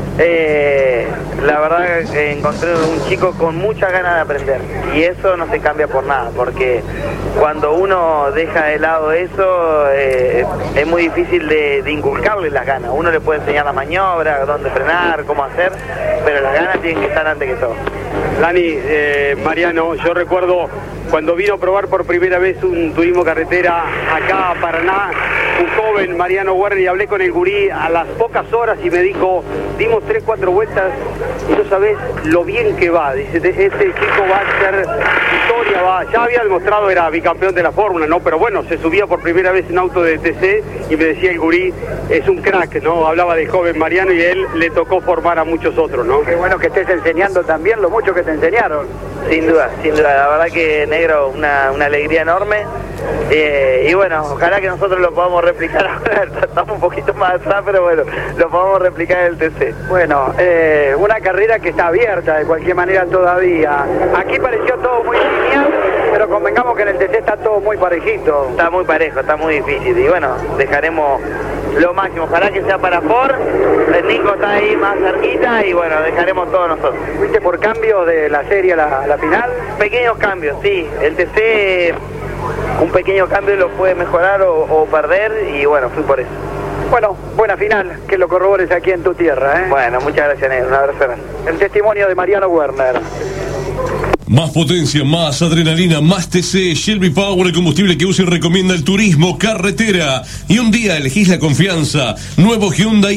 La verdad encontré un chico con muchas ganas de aprender y eso no se cambia por nada, porque cuando uno deja de lado eso es muy difícil de inculcarle las ganas. Uno le puede enseñar la maniobra, dónde frenar, cómo hacer, pero las ganas tienen que estar antes que todo. Dani, Mariano, yo recuerdo cuando vino a probar por primera vez un turismo carretera acá a Paraná, un joven Mariano Werner, y hablé con el gurí a las pocas horas y me dijo, dimos 3-4 vueltas y no sabés lo bien que va. Dice, este chico va a hacer historia, ya había demostrado, era bicampeón de la Fórmula, ¿no? Pero bueno, se subía por primera vez en auto de TC y me decía el gurí, es un crack, ¿no? Hablaba del joven Mariano y a él le tocó formar a muchos otros, ¿no? Qué bueno que estés enseñando también lo mucho que te enseñaron. Sin duda, la verdad que negro, una alegría enorme. Y bueno, ojalá que nosotros lo podamos replicar ahora. Estamos un poquito más atrás, pero bueno, lo podamos replicar en el TC. Bueno, una carrera que está abierta de cualquier manera todavía. Aquí pareció todo muy lineal, pero convengamos que en el TC está todo muy parejito. Está muy parejo, está muy difícil. Y bueno, dejaremos lo máximo. Ojalá que sea para Ford. El Nico está ahí más cerquita y bueno, dejaremos todos nosotros. ¿Fuiste por cambios de la serie a la final? Pequeños cambios, sí. El TC, un pequeño cambio lo puede mejorar o perder y bueno, fui por eso. Bueno, buena final, que lo corrobores aquí en tu tierra, ¿eh? Bueno, muchas gracias, Negro. Un abrazo grande. El testimonio de Mariano Werner. Más potencia, más adrenalina, más TC, Shelby Power, el combustible que usa y recomienda el turismo carretera. Y un día elegís la confianza. Nuevo Hyundai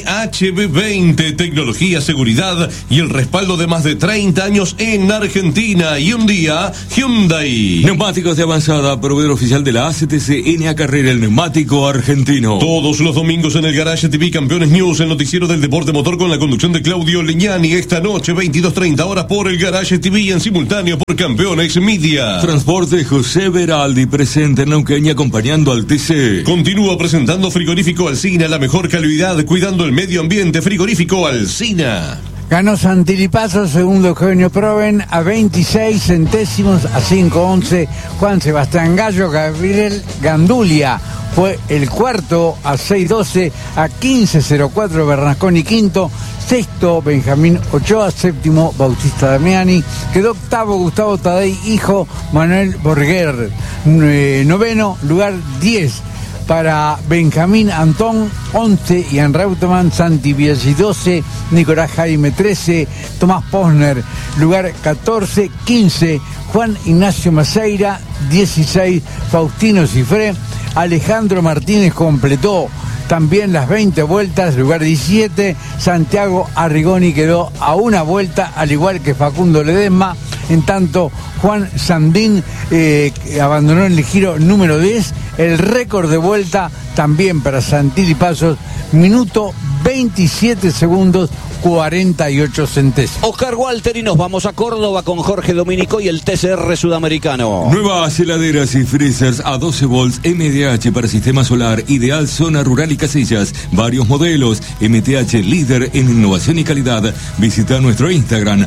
HB20, tecnología, seguridad y el respaldo de más de 30 años en Argentina. Y un día, Hyundai. Neumáticos de avanzada, proveedor oficial de la ACTC NA Carrera, el neumático argentino. Todos los domingos en el Garage TV Campeones News, el noticiero del deporte motor con la conducción de Claudio Leñani. Esta noche, 22:30 horas por el Garage TV y en simultáneo por Campeones Media. Transporte José Veraldi, presente en Neuquén y acompañando al TC. Continúa presentando Frigorífico Alsina, la mejor calidad, cuidando el medio ambiente. Frigorífico Alsina. Ganó Santilli Paso, segundo Eugenio Proven a 26 centésimos a 5:11. Juan Sebastián Gallo, Gabriel Gandulia fue el cuarto a 6:12 a 15:04 Bernasconi quinto. Sexto, Benjamín Ochoa. Séptimo, Bautista Damiani. Quedó octavo, Gustavo Tadei, hijo, Manuel Borguer. Noveno, lugar 10 para Benjamín Antón. 11, Ian Reutemann. Santi Biaggi 12, Nicolás Jaime 13, Tomás Posner, lugar 14. 15, Juan Ignacio Maceira. 16, Faustino Cifré. Alejandro Martínez completó también las 20 vueltas, lugar 17. Santiago Arrigoni quedó a una vuelta, al igual que Facundo Ledesma. En tanto, Juan Sandín abandonó en el giro número 10. El récord de vuelta también para Santilli Pasos, minuto 27 segundos 48 centésimos. Oscar Walter, y nos vamos a Córdoba con Jorge Dominico y el TCR sudamericano. Nuevas heladeras y freezers a 12 volts MTH para sistema solar, ideal zona rural y casillas. Varios modelos, MTH líder en innovación y calidad. Visita nuestro Instagram,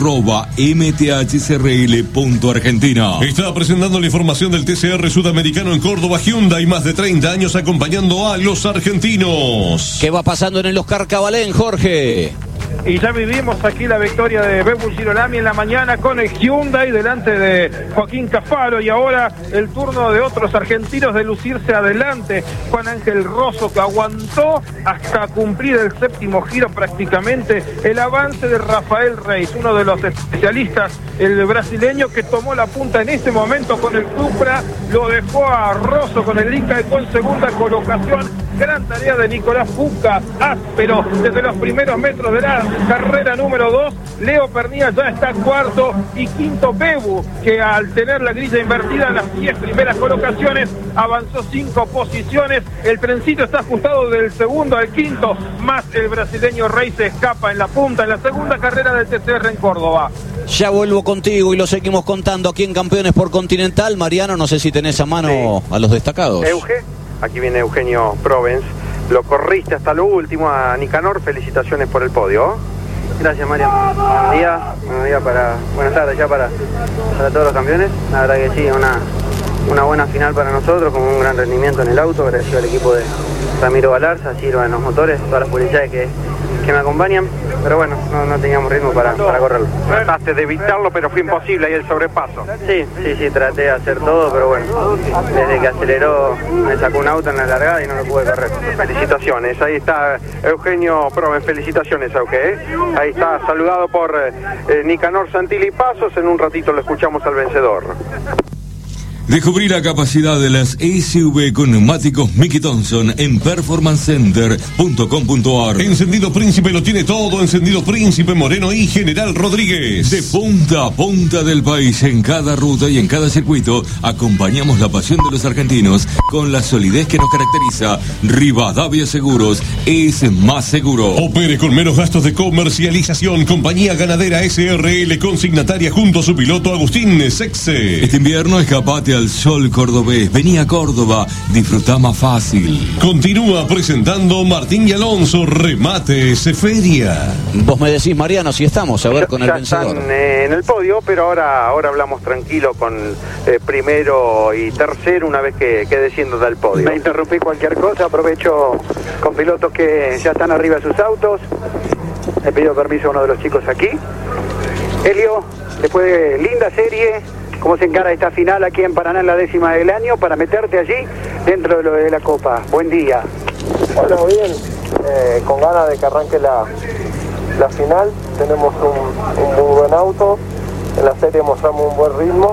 @mthcrl.argentina. Está presentando la información del TCR sudamericano en Córdoba. Hyundai, más de 30 años acompañando a los argentinos. ¿Qué va pasando en el Oscar Cabalén, Jorge? Y ya vivimos aquí la victoria de Bebu Girolami en la mañana con el Hyundai delante de Joaquín Cafaro, y ahora el turno de otros argentinos de lucirse adelante. Juan Ángel Rosso, que aguantó hasta cumplir el séptimo giro prácticamente el avance de Rafael Reis, uno de los especialistas, el brasileño, que tomó la punta en ese momento con el Supra, lo dejó a Rosso con el Inca con segunda colocación. Gran tarea de Nicolás Fuca, áspero desde los primeros metros de la carrera número 2. Leo Pernilla ya está cuarto, y quinto Bebu, que al tener la grilla invertida en las 10 primeras colocaciones avanzó 5 posiciones. El trencito está ajustado del segundo al quinto, más el brasileño Rey se escapa en la punta en la segunda carrera del TCR en Córdoba. Ya vuelvo contigo y lo seguimos contando aquí en Campeones por Continental. Mariano, no sé si tenés a mano a los destacados. Aquí viene Eugenio Provence. Lo corriste hasta lo último a Nicanor. Felicitaciones por el podio. Gracias, Mariano. Buenas tardes ya para todos los campeones. La verdad que sí, una buena final para nosotros, con un gran rendimiento en el auto. Agradecido al equipo de Ramiro Galarza, Silva en los motores, todas las publicidades que me acompañan, pero bueno, no teníamos ritmo para correrlo. Trataste de evitarlo, pero fue imposible ahí el sobrepaso. Sí, traté de hacer todo, pero bueno, desde que aceleró me sacó un auto en la largada y no lo pude correr. Felicitaciones, ahí está Eugenio Proven, felicitaciones a usted. Ahí está, saludado por Nicanor Santilli Pasos. En un ratito lo escuchamos al vencedor. Descubrí la capacidad de las SUV con neumáticos Mickey Thompson en performancecenter.com.ar. Encendido Príncipe lo tiene todo. Encendido Príncipe, Moreno y General Rodríguez. De punta a punta del país, en cada ruta y en cada circuito, acompañamos la pasión de los argentinos con la solidez que nos caracteriza. Rivadavia Seguros es más seguro. Opere con menos gastos de comercialización. Compañía Ganadera SRL, consignataria junto a su piloto Agustín Sexe. Este invierno escapate al sol cordobés. Vení a Córdoba, disfrutá más fácil. Continúa presentando Martín y Alonso, Remates Feria. Vos me decís, Mariano, si estamos a ver con el vencedor. Están en el podio, pero ahora hablamos tranquilo con primero y tercero una vez que desciendan del podio. Me interrumpí cualquier cosa, aprovecho con pilotos que ya están arriba de sus autos. Le pido permiso a uno de los chicos aquí. Helio, después de linda serie, ¿cómo se encara esta final aquí en Paraná en la 10ª del año para meterte allí dentro de lo de la Copa? Buen día. Bueno, bien, con ganas de que arranque la final. Tenemos un muy buen auto, en la serie mostramos un buen ritmo.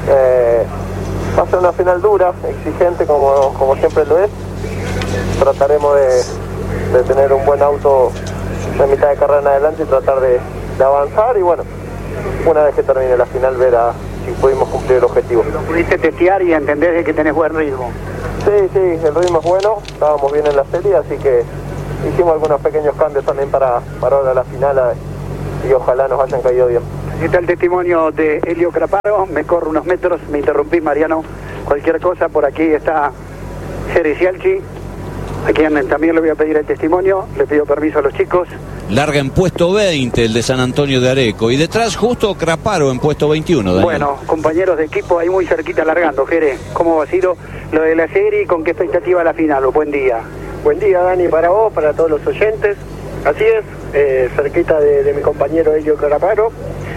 Va a ser una final dura, exigente como siempre lo es. Trataremos de tener un buen auto de mitad de carrera en adelante y tratar de avanzar, y bueno, una vez que termine la final ver si pudimos cumplir el objetivo. ¿Lo pudiste testear y entendés de que tenés buen ritmo? Sí, el ritmo es bueno, estábamos bien en la serie, así que hicimos algunos pequeños cambios también para ahora la final, y ojalá nos hayan caído bien. Aquí está el testimonio de Helio Craparo. Me corro unos metros, me interrumpí, Mariano, cualquier cosa. Por aquí está Jerry Cialchi, a quien también le voy a pedir el testimonio. Le pido permiso a los chicos. Larga en puesto 20 el de San Antonio de Areco, y detrás justo Craparo en puesto 21. Daniel. Bueno, compañeros de equipo ahí muy cerquita largando. Jere, ¿cómo va a ser lo de la serie y con qué expectativa la final? Buen día. Buen día, Dani, para vos, para todos los oyentes. Así es, cerquita de mi compañero Helio Craparo.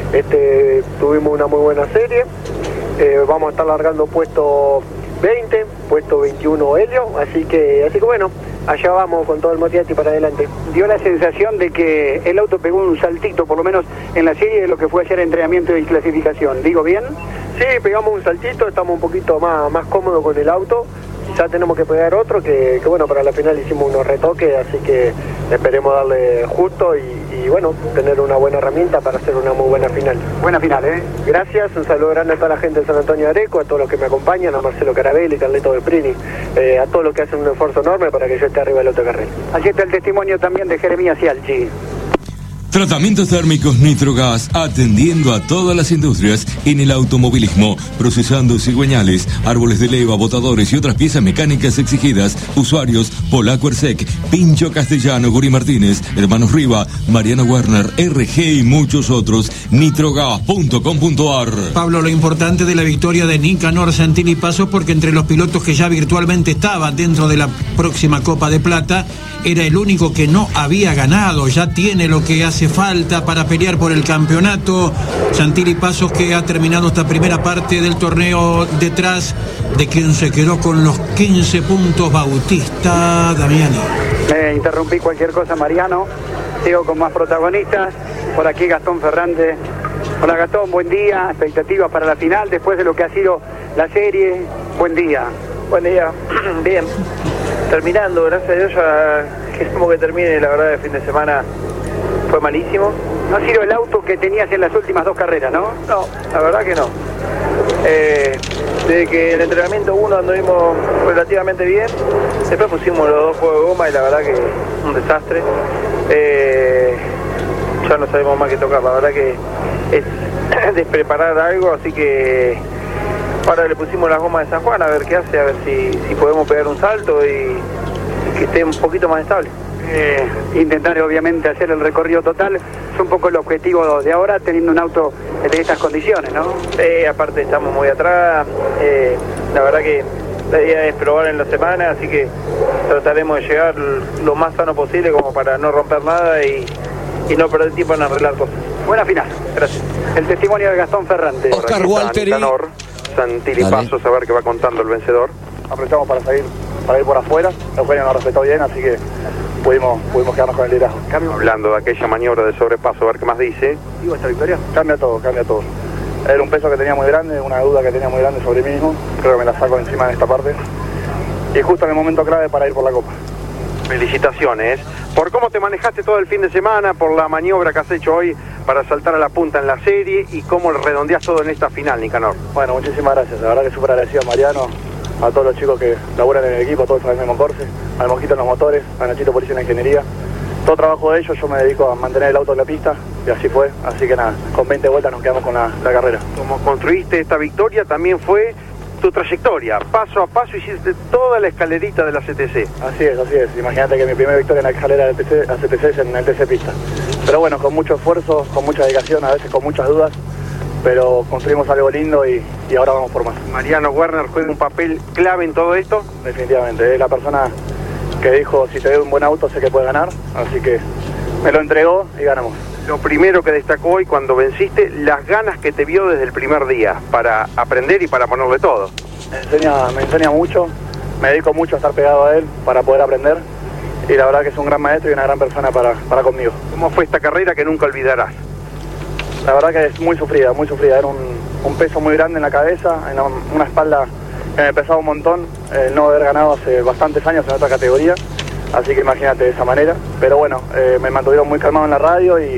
Tuvimos una muy buena serie. Vamos a estar largando puesto 20, puesto 21 Helio, así que bueno, allá vamos con todo el motiati para adelante. Dio la sensación de que el auto pegó un saltito, por lo menos en la serie, de lo que fue ayer entrenamiento y clasificación. ¿Digo bien? Sí, pegamos un saltito, estamos un poquito más cómodos con el auto. Ya tenemos que pegar otro, que bueno, para la final hicimos unos retoques, así que esperemos darle justo y bueno, tener una buena herramienta para hacer una muy buena final. Buena final, ¿eh? Gracias, un saludo grande a toda la gente de San Antonio de Areco, a todos los que me acompañan, a Marcelo Carabelli, Carleto Belprini, a todos los que hacen un esfuerzo enorme para que yo esté arriba del autocarril. Aquí está el testimonio también de Jeremías Cialchi. Tratamientos térmicos Nitrogas, atendiendo a todas las industrias en el automovilismo, procesando cigüeñales, árboles de leva, botadores y otras piezas mecánicas exigidas. Usuarios: Polaco Ersec, Pincho Castellano, Guri Martínez, Hermanos Riva, Mariano Werner, RG y muchos otros. Nitrogas.com.ar. Pablo, lo importante de la victoria de Nicanor Santini Paso, porque entre los pilotos que ya virtualmente estaban dentro de la próxima Copa de Plata, era el único que no había ganado. Ya tiene lo que hace falta para pelear por el campeonato. Santini Pasos, que ha terminado esta primera parte del torneo detrás de quien se quedó con los 15 puntos, Bautista Damiani. Interrumpí cualquier cosa, Mariano. Sigo con más protagonistas. Por aquí Gastón Ferrante. Hola Gastón, buen día. Expectativas para la final después de lo que ha sido la serie. Buen día. Buen día. Bien. Terminando, gracias a Dios ya queremos que termine. La verdad, el fin de semana fue malísimo. No ha sido el auto que tenías en las últimas dos carreras, ¿no? No, la verdad que no. Desde que el entrenamiento 1 anduvimos relativamente bien, después pusimos los dos juegos de goma y la verdad que un desastre. Ya no sabemos más qué tocar, la verdad que es despreparar algo, así que ahora le pusimos las gomas de San Juan a ver qué hace, a ver si podemos pegar un salto y que esté un poquito más estable. Intentar obviamente hacer el recorrido total es un poco el objetivo de ahora, teniendo un auto de estas condiciones, ¿no? Aparte estamos muy atrás, la verdad que la idea es probar en la semana, así que trataremos de llegar lo más sano posible como para no romper nada y no perder tiempo en arreglar cosas. Buena final. Gracias. El testimonio de Gastón Ferrante. Oscar Walter y Santini Pasos, a ver qué va contando el vencedor. Aprovechamos para ir por afuera. Eugenio nos respetó bien, así que pudimos quedarnos con el liderazgo. Hablando de aquella maniobra de sobrepaso, a ver qué más dice. Digo, esta victoria cambia todo. Era un peso que tenía muy grande, una duda que tenía muy grande sobre mí mismo. Creo que me la saco encima en esta parte. Y justo en el momento clave para ir por la Copa. Felicitaciones por cómo te manejaste todo el fin de semana, por la maniobra que has hecho hoy para saltar a la punta en la serie y cómo redondeas todo en esta final, Nicanor. Bueno, muchísimas gracias. La verdad que súper agradecido a Mariano, a todos los chicos que laburan en el equipo, a todos en el mismo Corse, al Mojito en los motores, a Nachito Policía en la ingeniería. Todo trabajo de ellos, yo me dedico a mantener el auto en la pista y así fue. Así que nada, con 20 vueltas nos quedamos con la carrera. Como construiste esta victoria también fue tu trayectoria, paso a paso hiciste toda la escalerita de la CTC. Así es. Imagínate que mi primera victoria en la escalera de CTC es en el TC Pista. Pero bueno, con mucho esfuerzo, con mucha dedicación, a veces con muchas dudas, pero construimos algo lindo y ahora vamos por más. Mariano Werner juega un papel clave en todo esto. Definitivamente, es la persona que dijo, si te doy un buen auto sé que puedes ganar, así que me lo entregó y ganamos. Lo primero que destacó hoy cuando venciste, las ganas que te vio desde el primer día para aprender y para ponerle todo. Me enseña mucho, me dedico mucho a estar pegado a él para poder aprender y la verdad que es un gran maestro y una gran persona para conmigo. ¿Cómo fue esta carrera que nunca olvidarás? La verdad que es muy sufrida, era un peso muy grande en la cabeza, en una espalda que me pesaba un montón, no haber ganado hace bastantes años en otra categoría. Así que imagínate de esa manera, pero bueno, me mantuvieron muy calmado en la radio y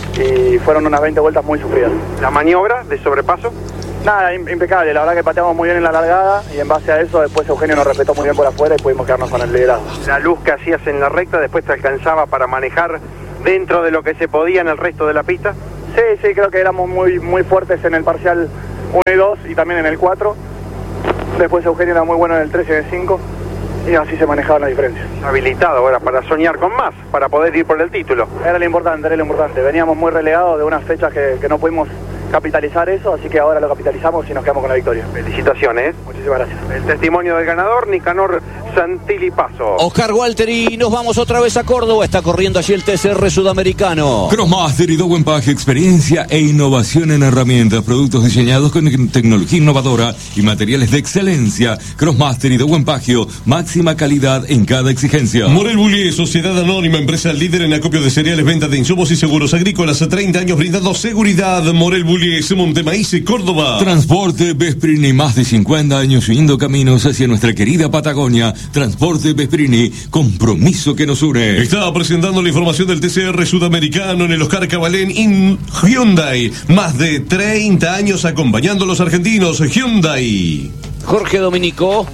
fueron unas 20 vueltas muy sufridas. ¿La maniobra de sobrepaso? Nada, impecable, la verdad que pateamos muy bien en la largada y en base a eso después Eugenio nos respetó muy bien por afuera y pudimos quedarnos con el liderazgo. La luz que hacías en la recta después te alcanzaba para manejar dentro de lo que se podía en el resto de la pista. Sí, creo que éramos muy fuertes en el parcial 1 y 2 y también en el 4. Después Eugenio era muy bueno en el 3 y en el 5. Y así se manejaba la diferencia. Habilitado ahora para soñar con más, para poder ir por el título. Era lo importante. Veníamos muy relegados de unas fechas que no pudimos capitalizar eso, así que ahora lo capitalizamos y nos quedamos con la victoria. Felicitaciones. Muchísimas gracias. El testimonio del ganador, Nicanor Santilli Paso. Oscar Walter, y nos vamos otra vez a Córdoba. Está corriendo allí el TCR sudamericano. Crossmaster y Dow Pack, experiencia e innovación en herramientas, productos diseñados con tecnología innovadora y materiales de excelencia. Crossmaster y Dow Pack, máxima calidad en cada exigencia. Morel Bullier, Sociedad Anónima, empresa líder en acopio de cereales, venta de insumos y seguros agrícolas. 30 años brindando seguridad. Morel Bullier, Montemaíz, Córdoba. Transporte Vesprini, más de 50 años uniendo caminos hacia nuestra querida Patagonia. Transporte Vesprini, compromiso que nos une. Estaba presentando la información del TCR sudamericano en el Oscar Cabalén in Hyundai. Más de 30 años acompañando a los argentinos. Hyundai. Jorge Dominico.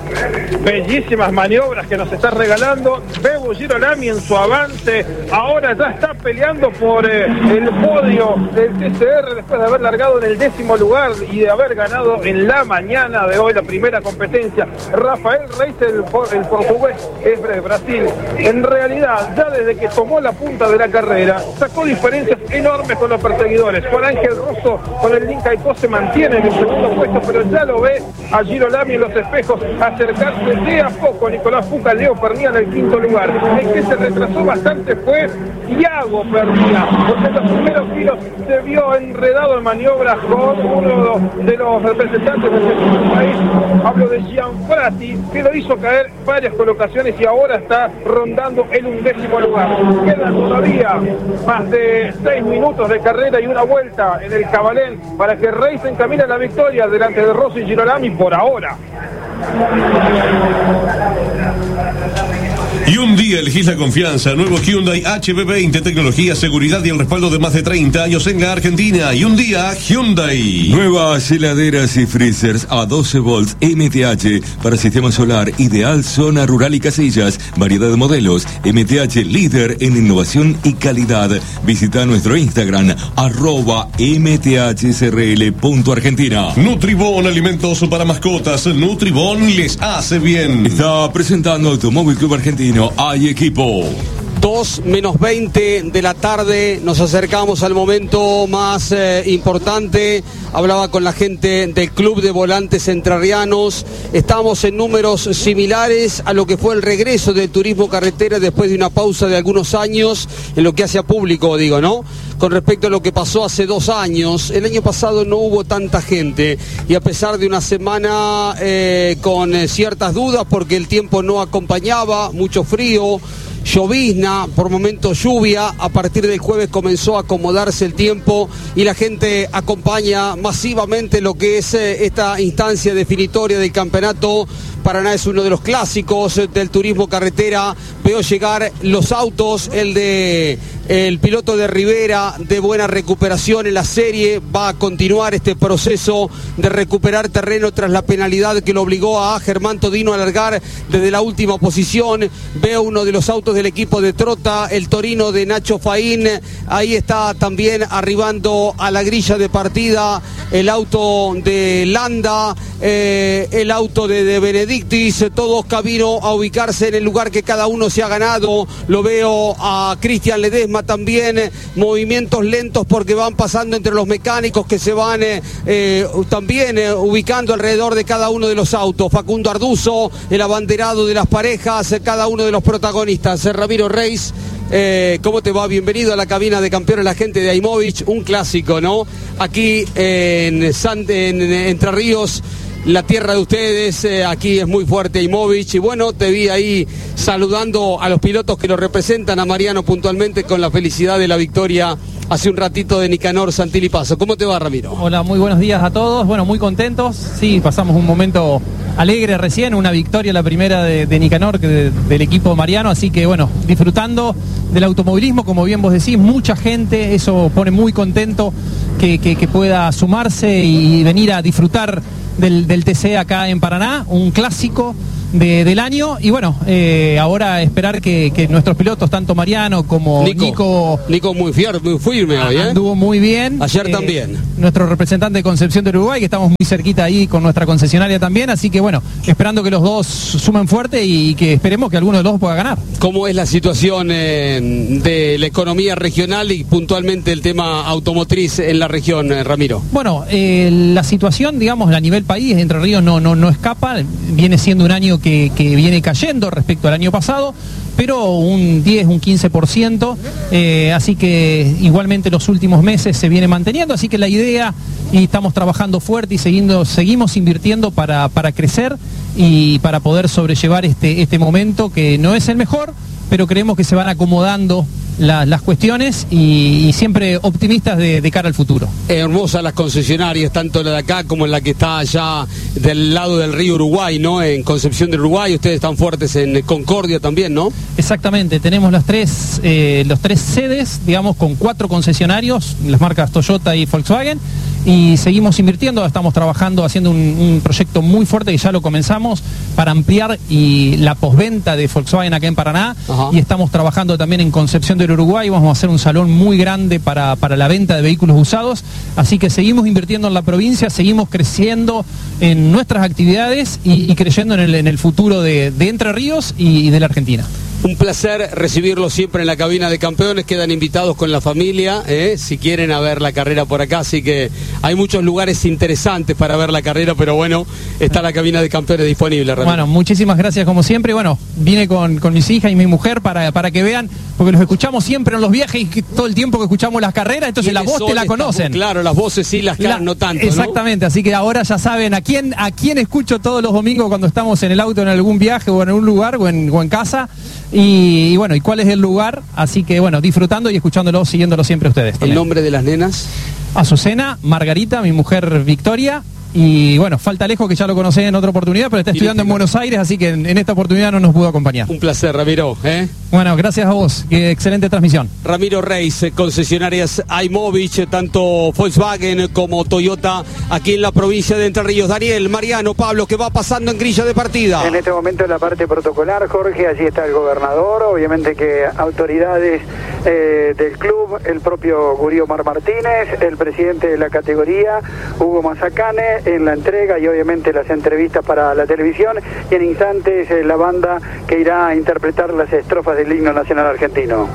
Bellísimas maniobras que nos está regalando Bebu Girolami en su avance. Ahora ya está peleando por el podio del TCR después de haber largado en el 10º lugar y de haber ganado en la mañana de hoy la primera competencia. Rafael Reis, el portugués, es de Brasil. En realidad, ya desde que tomó la punta de la carrera, sacó diferencias enormes con los perseguidores. Juan Ángel Rosso con el Link Aiko se mantiene en el segundo puesto, pero ya lo ve a Girolami en los espejos acercarse de a poco. Nicolás Fuca, Leo Pernía en el 5º lugar. El que se retrasó bastante fue Iago Pernía, porque en los primeros giros se vio enredado en maniobras con uno de los representantes del segundo país. Hablo de Gianfratti, que lo hizo caer varias colocaciones y ahora está rondando el 11º lugar. Quedan todavía más de 6 minutos de carrera y una vuelta en el Cabalén para que Reis encamine a la victoria delante de Rossi y Girolami por ahora. Y un día elegís la confianza. Nuevo Hyundai HB20, tecnología, seguridad y el respaldo de más de 30 años en la Argentina. Y un día Hyundai. Nuevas heladeras y freezers a 12 volts MTH para sistema solar, ideal zona rural y casillas. Variedad de modelos. MTH, líder en innovación y calidad. Visita nuestro Instagram @mthsrl.argentina. Nutribón, alimentos para mascotas. Nutribón les hace bien. Está presentando Automóvil Club Argentino. Hay equipo. 2 menos 20 de la tarde, nos acercamos al momento más importante. Hablaba con la gente del Club de Volantes Entrerrianos. Estamos en números similares a lo que fue el regreso del turismo carretera después de una pausa de algunos años, en lo que hace a público, digo, ¿no? Con respecto a lo que pasó hace 2 años, el año pasado no hubo tanta gente y a pesar de una semana con ciertas dudas porque el tiempo no acompañaba, mucho frío, llovizna, por momentos lluvia, a partir del jueves comenzó a acomodarse el tiempo y la gente acompaña masivamente lo que es esta instancia definitoria del campeonato. Paraná es uno de los clásicos del turismo carretera. Veo llegar los autos, el piloto de Rivera, de buena recuperación en la serie. Va a continuar este proceso de recuperar terreno tras la penalidad que lo obligó a Germán Todino a largar desde la última posición. Veo uno de los autos del equipo de Trota, el Torino de Nacho Faín. Ahí está también arribando a la grilla de partida el auto de Landa. el auto de Benedictis, todos camino a ubicarse en el lugar que cada uno se ha ganado. Lo veo a Cristian Ledesma también, movimientos lentos porque van pasando entre los mecánicos que se van también ubicando alrededor de cada uno de los autos. Facundo Arduzo, el abanderado de las parejas, cada uno de los protagonistas. Ramiro Reis, ¿cómo te va? Bienvenido a la cabina de campeones, la gente de Aimovich, un clásico, ¿no? Aquí en Entre Ríos, la tierra de ustedes, aquí es muy fuerte Aimovich, y bueno, te vi ahí saludando a los pilotos que lo representan, a Mariano puntualmente, con la felicidad de la victoria hace un ratito de Nicanor Santilli Paso. ¿Cómo te va, Ramiro? Hola, muy buenos días a todos, bueno, muy contentos, sí, pasamos un momento alegre recién, una victoria, la primera de Nicanor, del equipo Mariano, así que bueno, disfrutando del automovilismo, como bien vos decís, mucha gente, eso pone muy contento que pueda sumarse y venir a disfrutar del TC acá en Paraná, un clásico del año, y bueno, ahora esperar que nuestros pilotos, tanto Mariano como Nico muy firme hoy, anduvo muy bien. Ayer también. Nuestro representante de Concepción del Uruguay, que estamos muy cerquita ahí con nuestra concesionaria también, así que bueno, esperando que los dos sumen fuerte y que esperemos que alguno de los dos pueda ganar. ¿Cómo es la situación de la economía regional y puntualmente el tema automotriz en la región, Ramiro? Bueno, la situación, digamos, a nivel país, Entre Ríos no escapa, viene siendo un año que viene cayendo respecto al año pasado, pero un 10, un 15%, así que igualmente los últimos meses se viene manteniendo, así que la idea, y estamos trabajando fuerte y seguimos invirtiendo para crecer y para poder sobrellevar este momento que no es el mejor, pero creemos que se van acomodando las cuestiones y siempre optimistas de cara al futuro. Hermosas las concesionarias, tanto la de acá como la que está allá del lado del río Uruguay, ¿no? En Concepción del Uruguay, ustedes están fuertes en Concordia también, ¿no? Exactamente, tenemos los tres sedes, digamos, con 4 concesionarios, las marcas Toyota y Volkswagen, y seguimos invirtiendo, estamos trabajando, haciendo un proyecto muy fuerte que ya lo comenzamos para ampliar la posventa de Volkswagen acá en Paraná. Ajá. Y estamos trabajando también en Concepción del Uruguay, vamos a hacer un salón muy grande para la venta de vehículos usados, así que seguimos invirtiendo en la provincia, seguimos creciendo en nuestras actividades y creyendo en el futuro de Entre Ríos y de la Argentina. Un placer recibirlos siempre en la cabina de campeones, quedan invitados con la familia, si quieren a ver la carrera por acá, así que hay muchos lugares interesantes para ver la carrera, pero bueno, está la cabina de campeones disponible, Ramiro. Bueno, muchísimas gracias como siempre, bueno, vine con mis hijas y mi mujer para que vean, porque los escuchamos siempre en los viajes y todo el tiempo que escuchamos las carreras, entonces la voz te la conocen. Claro, las voces sí, las caras no tanto, exactamente, ¿no? Así que ahora ya saben a quién escucho todos los domingos cuando estamos en el auto en algún viaje o en algún lugar o en casa. Y bueno, y cuál es el lugar, así que bueno, disfrutando y escuchándolo, siguiéndolo siempre a ustedes también. ¿El nombre de las nenas? Azucena, Margarita, mi mujer Victoria, y bueno, falta Alejo, que ya lo conocí en otra oportunidad, pero está estudiando en Buenos Aires, así que en esta oportunidad no nos pudo acompañar. Un placer, Ramiro. Bueno, gracias a vos, qué excelente transmisión. Ramiro Reis, concesionarias Aimovich, tanto Volkswagen como Toyota, aquí en la provincia de Entre Ríos. Daniel, Mariano, Pablo, ¿qué va pasando en grilla de partida? En este momento en la parte protocolar, Jorge, allí está el gobernador, obviamente que autoridades del club, el propio Gurío Martínez, el presidente de la categoría, Hugo Mazacane, en la entrega y obviamente las entrevistas para la televisión, y en instantes la banda que irá a interpretar las estrofas del himno nacional argentino.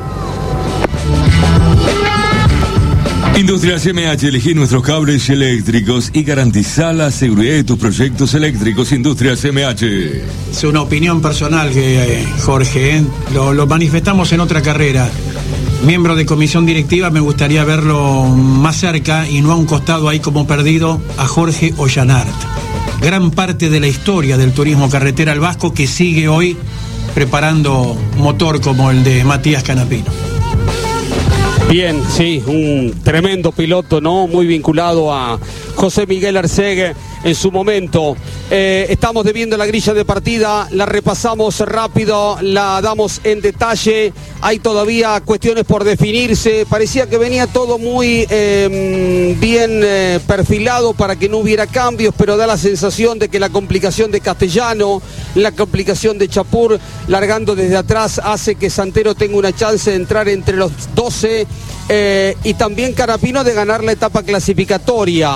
Industrias MH, elegí nuestros cables eléctricos y garantizá la seguridad de tus proyectos eléctricos. Industrias MH. Es una opinión personal, Jorge, lo manifestamos en otra carrera. Miembro de comisión directiva, me gustaría verlo más cerca y no a un costado ahí como perdido a Jorge Ollanart. Gran parte de la historia del turismo carretera al Vasco, que sigue hoy preparando motor como el de Matías Canapino. Bien, sí, un tremendo piloto, ¿no? Muy vinculado a José Miguel Arcegue en su momento. Estamos debiendo la grilla de partida, la repasamos rápido, la damos en detalle. Hay todavía cuestiones por definirse. Parecía que venía todo muy bien perfilado para que no hubiera cambios, pero da la sensación de que la complicación de Castellano, la complicación de Chapur, largando desde atrás, hace que Santero tenga una chance de entrar entre los 12 y también Canapino de ganar la etapa clasificatoria.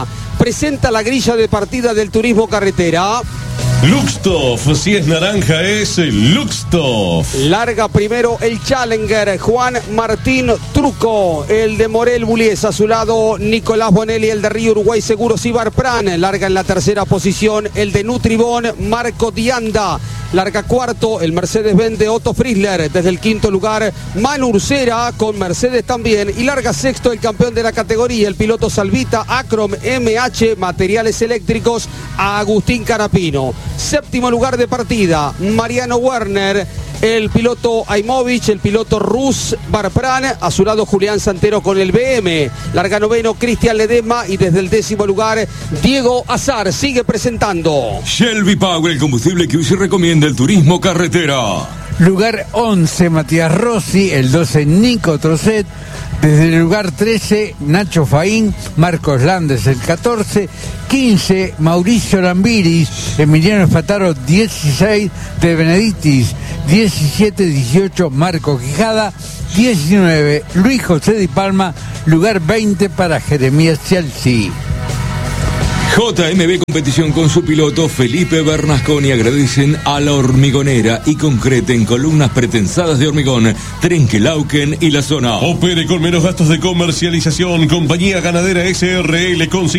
presenta la grilla de partida del turismo carretera. Luxtoff, si es naranja es Luxtoff. Larga primero el Challenger, Juan Martín Truco. El de Morel Bullies, a su lado Nicolás Bonelli, el de Río Uruguay Seguros Ibarpran. Larga en la tercera posición el de Nutribón, Marco Dianda. Larga cuarto el Mercedes-Benz de Otto Frizzler. Desde el quinto lugar Manu Ursera con Mercedes también. Y larga sexto el campeón de la categoría, el piloto Salvita Acrom MH Materiales Eléctricos, a Agustín Canapino. Séptimo lugar de partida Mariano Werner, el piloto Aimovich, el piloto Rus Barpran, a su lado Julián Santero con el BM. Larga noveno Cristian Ledesma y desde el décimo lugar Diego Azar sigue presentando. Shelby Power, el combustible que hoy se recomienda el turismo carretera. Lugar 11, Matías Rossi. El 12, Nico Trocet. Desde el lugar 13, Nacho Faín. Marcos Landes, el 14. 15, Mauricio Lambiris. Emiliano Espataro, 16, De Benedictis. 17, 18, Marco Quijada. 19, Luis José Di Palma. Lugar 20 para Jeremías Chelsea. JMB Competición con su piloto Felipe Bernasconi agradecen a La Hormigonera y concreten columnas pretensadas de hormigón, Trenquelauquen y la zona. Opere con menos gastos de comercialización. Compañía Ganadera SRL con